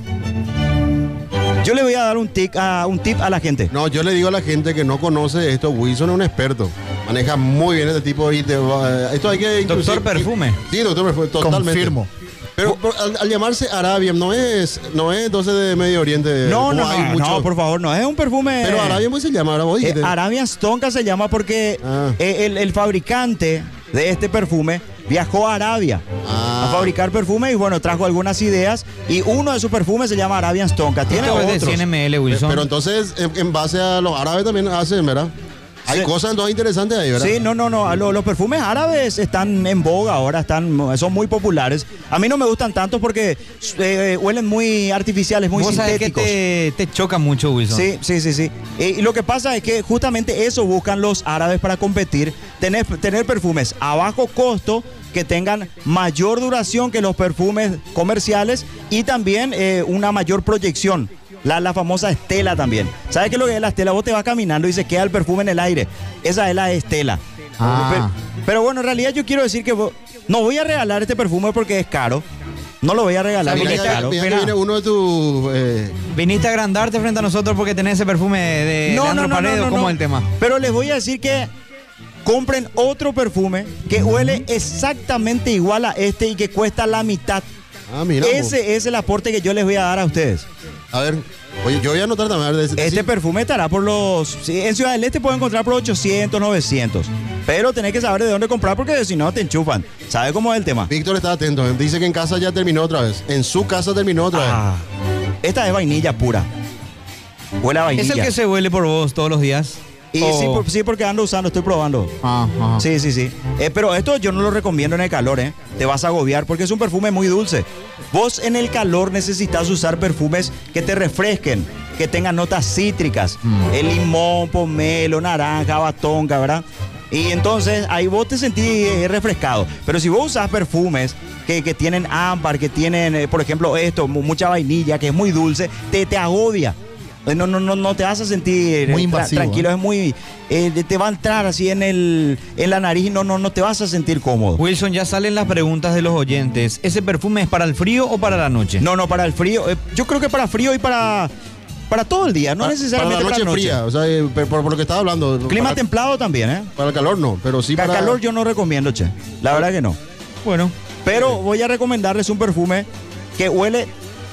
Yo le voy a dar un tip a, un tip a la gente. No, yo le digo a la gente que no conoce esto, Wilson es un experto. Maneja muy bien este tipo y te va- esto hay que Doctor Perfume. Sí, doctor perfume, totalmente. Confirmo. Pero por- al, al llamarse Arabian no es no es entonces de Medio Oriente. No, como no, hay no, mucho. no, por favor, no. Es un perfume. Pero Arabian pues se llama, ahora vos Eh, dijiste. Arabian Stonka se llama porque Ah. eh, el, el fabricante de este perfume viajó a Arabia Ah. a fabricar perfume y bueno, trajo algunas ideas y uno de sus perfumes se llama Arabian Stonka. Tiene Esto es de otros. cien mililitros, Wilson. Pero entonces, en, en base a los árabes también hacen, ¿verdad? Hay Sí. cosas entonces interesantes ahí, ¿verdad? Sí, no, no, no. Lo- los perfumes árabes están en boga ahora, están, son muy populares. A mí no me gustan tanto porque eh, huelen muy artificiales, muy Vos sabés que sintéticos. te, te choca mucho, Wilson. Sí, sí, sí, sí. Y, y lo que pasa es que justamente eso buscan los árabes para competir, tener, tener perfumes a bajo costo que tengan mayor duración que los perfumes comerciales y también eh, una mayor proyección. La, la famosa estela también. ¿Sabes qué es lo que es la estela? Vos te vas caminando y se queda el perfume en el aire. Esa es la estela. Ah. Pero, pero bueno, en realidad yo quiero decir que vos- no voy a regalar este perfume porque es caro. No lo voy a regalar Mira, porque es que- caro. mira que Mira. viene uno de tus... eh, Viniste a agrandarte frente a nosotros porque tenés ese perfume de No, Leandro no, no, Paredes, no, no, ¿cómo no. es el tema? Pero les voy a decir que compren otro perfume que huele exactamente igual a este y que cuesta la mitad. ah, mira. Ese es el aporte que yo les voy a dar a ustedes. A ver, oye, yo voy a anotar también. a ver, de- Este sí. perfume estará por los... sí, en Ciudad del Este pueden encontrar por ochocientos, novecientos. Pero tenés que saber de dónde comprar porque si no te enchufan. ¿Sabe cómo es el tema? Víctor está atento. eh. Dice que en casa ya terminó otra vez. En su casa terminó otra vez. Ah, esta es vainilla pura. Huele a ¿Es vainilla. el que se huele por vos todos los días? Y O- sí, por- sí, porque ando usando, estoy probando. Ah, ajá. Sí, sí, sí. Eh, pero esto yo no lo recomiendo en el calor, ¿eh? Te vas a agobiar porque es un perfume muy dulce. Vos en el calor necesitas usar perfumes que te refresquen, que tengan notas cítricas. El limón, pomelo, naranja, batonga, ¿verdad? Y entonces ahí vos te sentís eh, refrescado. Pero si vos usas perfumes que, que tienen ámbar, que tienen, eh, por ejemplo, esto, mu- mucha vainilla, que es muy dulce, te, te agobia. No, no, no, no te vas a sentir Muy eh, tra- invasivo, tranquilo, es muy... eh, te va a entrar así en, el, en la nariz y no, no, no te vas a sentir cómodo. Wilson, ya salen las preguntas de los oyentes. ¿Ese perfume es para el frío o para la noche? No, no, para el frío. eh, yo creo que para frío y para, para todo el día, no Pa- necesariamente para la noche, fría. O sea, eh, por, por lo que estaba hablando. Clima para, templado también, ¿eh? para el calor no, pero sí Para para... calor yo no recomiendo, che. La verdad que no. Bueno, Pero voy a recomendarles un perfume que huele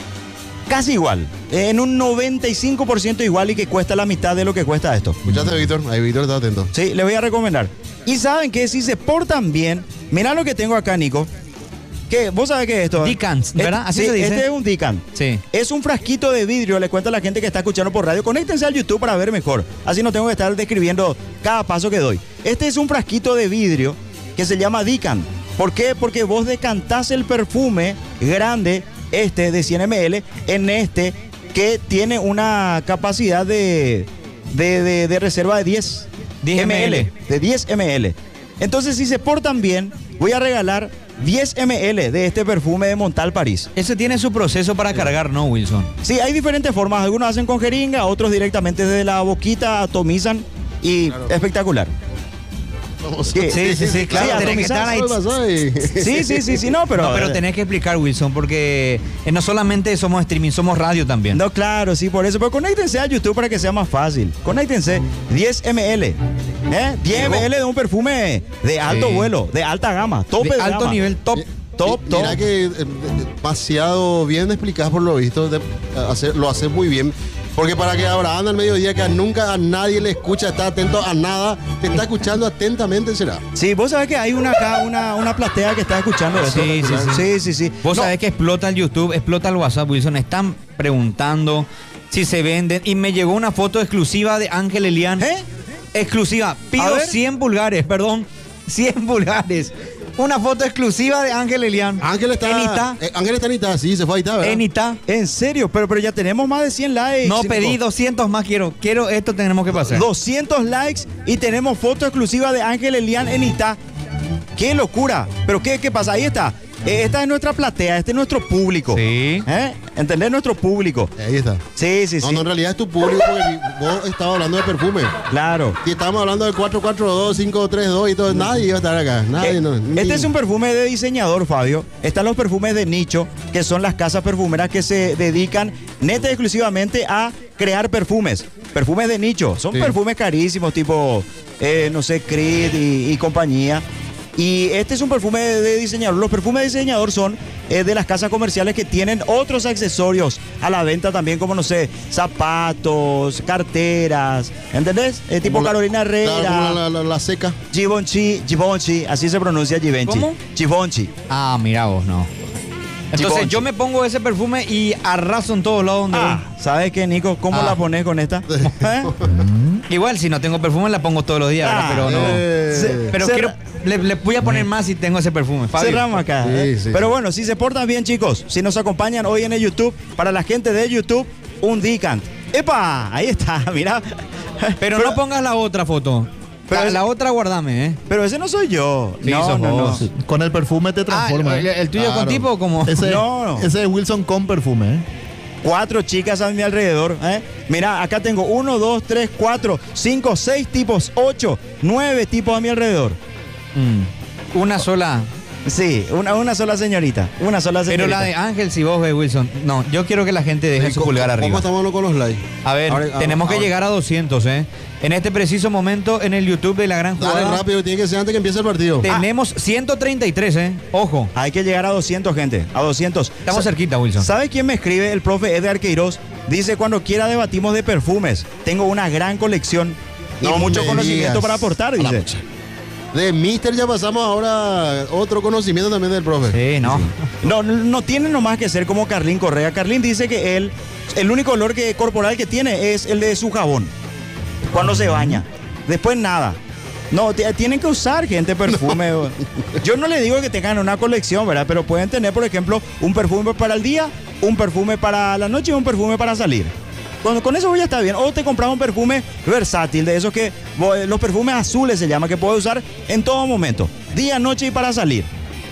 casi igual. En un noventa y cinco por ciento igual y que cuesta la mitad de lo que cuesta esto. ¿Escuchaste, Víctor? Ahí Víctor está atento. Sí, les voy a recomendar. Y saben que si se portan bien, mirá lo que tengo acá, Nico. Que vos sabés que es esto. Decants, ¿verdad? Así sí, se dice. Este es un Decant. sí. Es un frasquito de vidrio, le cuento a la gente que está escuchando por radio. Conéctense al YouTube para ver mejor. Así no tengo que estar describiendo cada paso que doy. Este es un frasquito de vidrio que se llama Decant. ¿Por qué? Porque vos decantás el perfume grande, este de cien mililitros, en este que tiene una capacidad de, de, de- de reserva de diez diez mililitros. De diez mililitros. Entonces, si se portan bien, voy a regalar diez mililitros de este perfume de Montal París. Ese tiene su proceso para cargar, ¿no, Wilson? Sí, hay diferentes formas. Algunos hacen con jeringa, otros directamente desde la boquita atomizan y espectacular. ¿Qué? Sí, sí, sí, claro, tenés que estar ahí. Sí, sí, sí, sí, no, pero... No, pero tenés que explicar, Wilson, porque eh, no solamente somos streaming, somos radio también. No, claro, sí, por eso. Pero conéctense a YouTube para que sea más fácil. Conéctense. diez mililitros. ¿Eh? diez mililitros de un perfume de alto Sí. vuelo, de alta gama, tope de, De alto gama. nivel, top. Top, Mi- top. Mira que eh, demasiado bien explicás por lo visto, de- hace- lo hace muy bien. Porque para que Abraham al mediodía, que nunca a nadie le escucha, está atento a nada, te está escuchando atentamente, será. Sí, vos sabés que hay una acá, una, una platea que está escuchando esto. Sí, sí, sí, sí, sí. Vos No, sabés que explota el YouTube, explota el WhatsApp, Wilson. Están preguntando si se venden. Y me llegó una foto exclusiva de Ángel Elian. ¿Eh? Exclusiva. A Pido ver. cien pulgares, perdón. cien pulgares. Una foto exclusiva de Ángel Elian. Ángel está. En Ita. eh, Ángel está en Ita, sí, se fue a Ita, ¿verdad? En Ita. En serio, pero, pero ya tenemos más de cien likes. No Nico. pedí doscientos más, quiero. Quiero esto, tenemos que pasar. doscientos likes y tenemos foto exclusiva de Ángel Elian en Ita. ¡Qué locura! Pero ¿qué, qué pasa? Ahí está. Eh, Esta es nuestra platea, este es nuestro público. Sí. ¿Eh? ¿Entendés? Nuestro público. Ahí está. Sí, sí, No, sí. no, en realidad es tu público porque vos estabas hablando de perfume. Claro. Si estábamos hablando de cuatro cuatro dos, cinco tres dos y todo, nadie iba a estar acá. Nadie, Eh, no, este ni- es un perfume de diseñador, Fabio. Están los perfumes de nicho, que son las casas perfumeras que se dedican neta y exclusivamente a crear perfumes. Perfumes de nicho. Son Sí. perfumes carísimos, tipo, eh, no sé, Creed y, y compañía. Y este es un perfume de, de diseñador. Los perfumes de diseñador son eh, de las casas comerciales que tienen otros accesorios a la venta también, como, no sé, zapatos, carteras. ¿Entendés? Eh, tipo como la- Carolina Herrera. claro, como la, la- la seca. Givenchy, Givenchy, así se pronuncia Givenchy. ¿Cómo? Givenchy. Ah, mira vos, no. Entonces Givenchy. yo me pongo ese perfume y arraso en todos lados donde Ah, ¿sabes qué, Nico? ¿Cómo Ah. la pones con esta? ¿Eh? voy. Igual, si no tengo perfume, la pongo todos los días, ¿verdad? Ah, pero no. eh. Se- Pero cerra- quiero, le, le voy a poner más si tengo ese perfume. Fabio. Cerramos acá. Sí, ¿eh? sí, Pero sí. bueno, si se portan bien, chicos, si nos acompañan hoy en el YouTube, para la gente de YouTube, un Dicant. ¡Epa! Ahí está, mira. Pero, no pongas la otra foto. Pero la, es- la otra guardame, ¿eh? Pero ese no soy yo. Sí, no, sos no, no. vos. Con el perfume te Ah, transforma. el, el tuyo Claro. con tipo como. ese, No. ese es Wilson con perfume, ¿eh? Cuatro chicas a mi alrededor. ¿eh? Mira, acá tengo uno, dos, tres, cuatro, cinco, seis tipos, ocho, nueve tipos a mi alrededor. Mm, una sola. Sí, una, una sola señorita. Una sola Pero señorita. la de Ángel, si vos ves, Wilson. No, yo quiero que la gente deje Sí, su ¿cómo- pulgar ¿Cómo arriba. estamos con los likes? A ver, Ahora- tenemos ahora- que llegar a doscientos, ¿eh? En este preciso momento, en el YouTube de La Gran Dale Jugada, rápido, tiene que ser antes que empiece el partido. tenemos ciento treinta y tres, ¿eh? Ojo, Hay que llegar a doscientos, gente. A doscientos. estamos Sa- cerquita, Wilson. ¿Sabe quién me escribe? El profe Edgar Queiroz. Dice, cuando quiera debatimos de perfumes. Tengo una gran colección y No mucho me conocimiento digas. para aportar, A la dice. pucha. De Mister ya pasamos ahora otro conocimiento también del profe. Sí, no. No, no tiene nomás que ser como Carlín Correa. Carlín dice que él, el único olor que, corporal que tiene es el de su jabón. Cuando se baña. Después nada. No, t- tienen que usar, gente, perfume. Yo no le digo que tengan una colección, ¿verdad? Pero pueden tener, por ejemplo, un perfume para el día, un perfume para la noche y un perfume para salir. Con, con eso ya está bien. O te compras un perfume versátil, de esos que, vo- los perfumes azules se llama, que puedes usar en todo momento. Día, noche y para salir.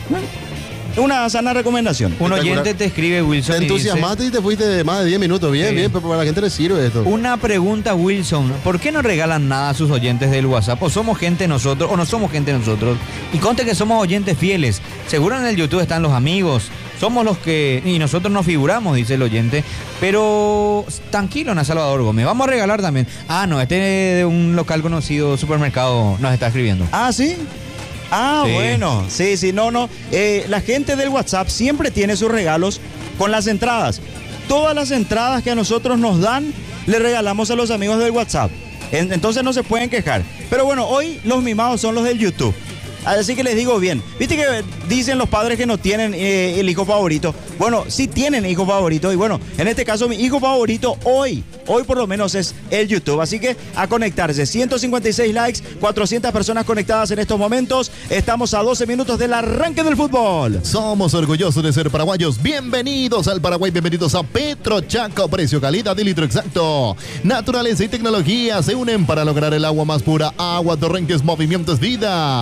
Una sana recomendación. Un Espectacular. oyente te escribe, Te Wilson. y dice, entusiasmaste y te fuiste de más de diez minutos. Bien, Sí. bien, pero para la gente le sirve esto. Una pregunta, Wilson. ¿Por qué no regalan nada a sus oyentes del WhatsApp? ¿O somos gente nosotros o no somos gente nosotros? Y conte que somos oyentes fieles. Seguro en el YouTube están los amigos. Somos los que... Y nosotros nos figuramos, dice el oyente. Pero tranquilo, Ana Salvador Gómez. Vamos a regalar también. Ah, no, este de un local conocido, supermercado, nos está escribiendo. Ah, ¿sí? Ah, Sí. bueno. Sí, sí, no, no. Eh, la gente del WhatsApp siempre tiene sus regalos con las entradas. Todas las entradas que a nosotros nos dan, le regalamos a los amigos del WhatsApp. En- entonces no se pueden quejar. Pero bueno, hoy los mimados son los del YouTube. Así que les digo bien. Viste que dicen los padres que no tienen eh, el hijo favorito. Bueno, sí tienen hijo favorito. Y bueno, en este caso mi hijo favorito hoy, hoy por lo menos es el YouTube. Así que a conectarse. ciento cincuenta y seis likes, cuatrocientas personas conectadas en estos momentos. Estamos a doce minutos del arranque del fútbol. Somos orgullosos de ser paraguayos. Bienvenidos al Paraguay, bienvenidos a Petro Chaco. Precio, calidad y litro exacto. Naturaleza y tecnología se unen para lograr el agua más pura. Agua Torrenques, movimiento es vida.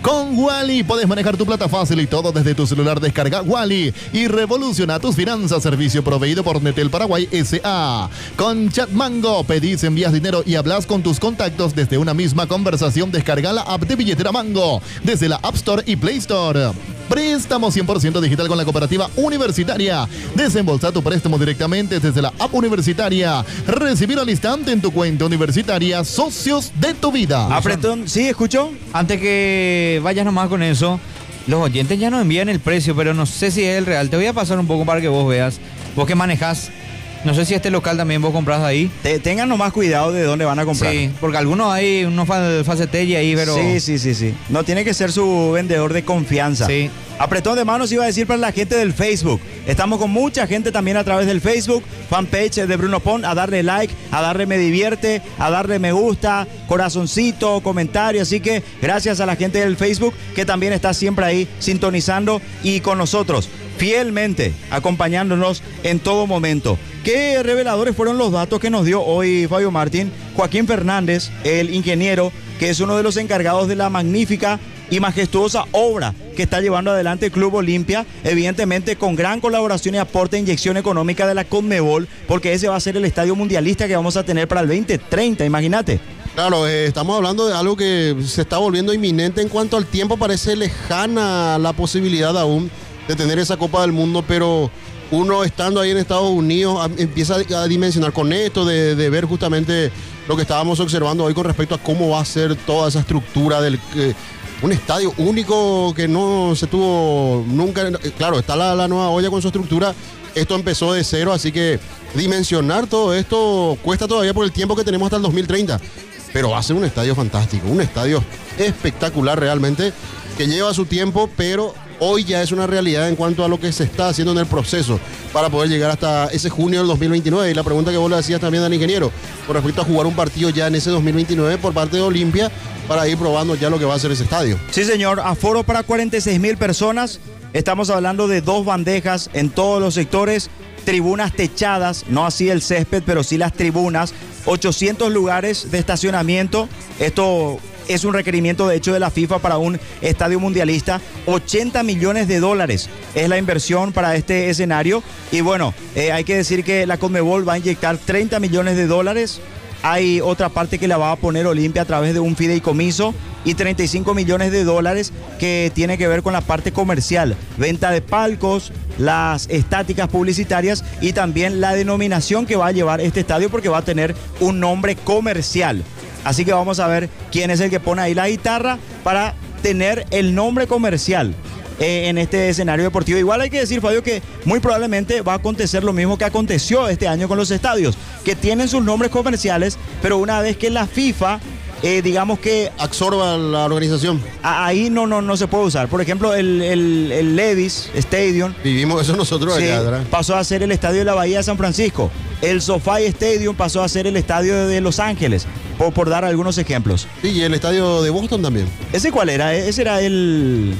Con Wally podés manejar tu plata fácil y todo desde tu celular. Descarga Wally y revoluciona tus finanzas. Servicio proveído por Netel Paraguay S A. Con Chatmango pedís, envías dinero y hablas con tus contactos desde una misma conversación. Descarga la app de Billetera Mango desde la App Store y Play Store. Préstamo cien por ciento digital con la Cooperativa Universitaria. Desembolsa tu préstamo directamente desde la app universitaria. Recibir al instante en tu cuenta universitaria. Socios de tu vida. Apretón, ¿sí? ¿Escuchó? Antes que vayas nomás con eso, los oyentes ya nos envían el precio, pero no sé si es el real. Te voy a pasar un poco para que vos veas. Vos que manejás. No sé si este local también vos comprás ahí. Te, tengan nomás cuidado de dónde van a comprar. Sí, porque algunos hay unos facetelles ahí, pero... Sí, sí, sí, sí. No tiene que ser su vendedor de confianza. Sí. Apretón de manos iba a decir para la gente del Facebook. Estamos con mucha gente también a través del Facebook, fanpage de Bruno Pon, a darle like, a darle me divierte, a darle me gusta, corazoncito, comentario. Así que gracias a la gente del Facebook que también está siempre ahí sintonizando y con nosotros, fielmente, acompañándonos en todo momento. Qué reveladores fueron los datos que nos dio hoy Fabio Martín. Joaquín Fernández, el ingeniero, que es uno de los encargados de la magnífica y majestuosa obra que está llevando adelante el Club Olimpia, evidentemente con gran colaboración y aporte e inyección económica de la Conmebol, porque ese va a ser el estadio mundialista que vamos a tener para el veinte treinta, imagínate. Claro, eh, estamos hablando de algo que se está volviendo inminente en cuanto al tiempo. Parece lejana la posibilidad aún de tener esa Copa del Mundo, pero uno estando ahí en Estados Unidos a, empieza a dimensionar con esto, de, de ver justamente lo que estábamos observando hoy con respecto a cómo va a ser toda esa estructura del... Eh, un estadio único que no se tuvo nunca. Claro, está la, la nueva olla con su estructura. Esto empezó de cero, así que dimensionar todo esto cuesta todavía por el tiempo que tenemos hasta el dos mil treinta. Pero va a ser un estadio fantástico, un estadio espectacular realmente, que lleva su tiempo, pero hoy ya es una realidad en cuanto a lo que se está haciendo en el proceso para poder llegar hasta ese junio del dos mil veintinueve. Y la pregunta que vos le hacías también al ingeniero, con respecto a jugar un partido ya en ese dos mil veintinueve por parte de Olimpia, para ir probando ya lo que va a ser ese estadio. Sí, señor, aforo para cuarenta y seis mil personas. Estamos hablando de dos bandejas en todos los sectores, tribunas techadas, no así el césped, pero sí las tribunas, ochocientos lugares de estacionamiento. Esto es un requerimiento de hecho de la FIFA para un estadio mundialista. ochenta millones de dólares es la inversión para este escenario. Y bueno, eh, hay que decir que la Conmebol va a inyectar treinta millones de dólares. Hay otra parte que la va a poner Olimpia a través de un fideicomiso y treinta y cinco millones de dólares que tiene que ver con la parte comercial, venta de palcos, las estáticas publicitarias y también la denominación que va a llevar este estadio, porque va a tener un nombre comercial. Así que vamos a ver quién es el que pone ahí la guitarra para tener el nombre comercial eh, en este escenario deportivo. Igual hay que decir, Fabio, que muy probablemente va a acontecer lo mismo que aconteció este año con los estadios, que tienen sus nombres comerciales, pero una vez que la FIFA, eh, digamos que... absorba la organización. Ahí no, no, no se puede usar. Por ejemplo, el, el, el Levi's Stadium. Vivimos eso nosotros sí, allá atrás. Pasó a ser el estadio de la Bahía de San Francisco. El SoFi Stadium pasó a ser el estadio de Los Ángeles, por, por dar algunos ejemplos. Sí, y el estadio de Boston también. ¿Ese cuál era? Ese era el...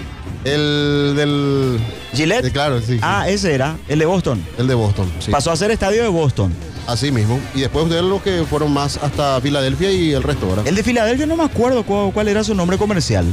El del... Gillette. De, claro, sí, sí. Ah, ese era, el de Boston. El de Boston, sí. Pasó a ser estadio de Boston. Así mismo. Y después ustedes los que fueron más hasta Filadelfia y el resto, ¿verdad? El de Filadelfia no me acuerdo cuál, cuál era su nombre comercial.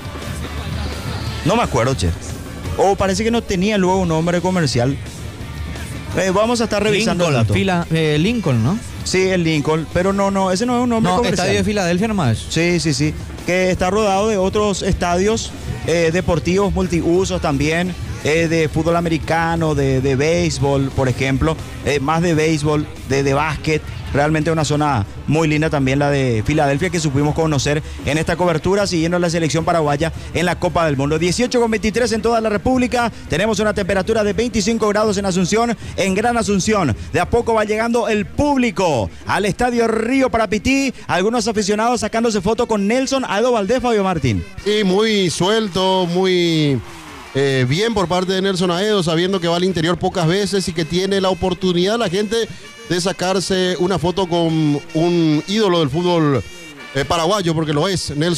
No me acuerdo, che. O parece que no tenía luego un nombre comercial. Eh, vamos a estar revisando Lincoln, el dato. Fila, eh, Lincoln, ¿no? Sí, el Lincoln, pero no, no, ese no es un nombre No, comercial. estadio de Filadelfia nomás. Sí, sí, sí. Que está rodado de otros estadios eh, deportivos multiusos también, eh, de fútbol americano, de, de béisbol, por ejemplo, eh, más de béisbol, de, de básquet. Realmente una zona muy linda también la de Filadelfia, que supimos conocer en esta cobertura siguiendo la selección paraguaya en la Copa del Mundo. dieciocho con veintitrés en toda la República. Tenemos una temperatura de veinticinco grados en Asunción, en Gran Asunción. De a poco va llegando el público al Estadio Río Parapití. Algunos aficionados sacándose foto con Nelson Aldo Valdés, Fabio Martín. Sí, muy suelto, muy eh, bien por parte de Nelson Aedo, sabiendo que va al interior pocas veces y que tiene la oportunidad la gente de sacarse una foto con un ídolo del fútbol eh, paraguayo, porque lo es, Nelson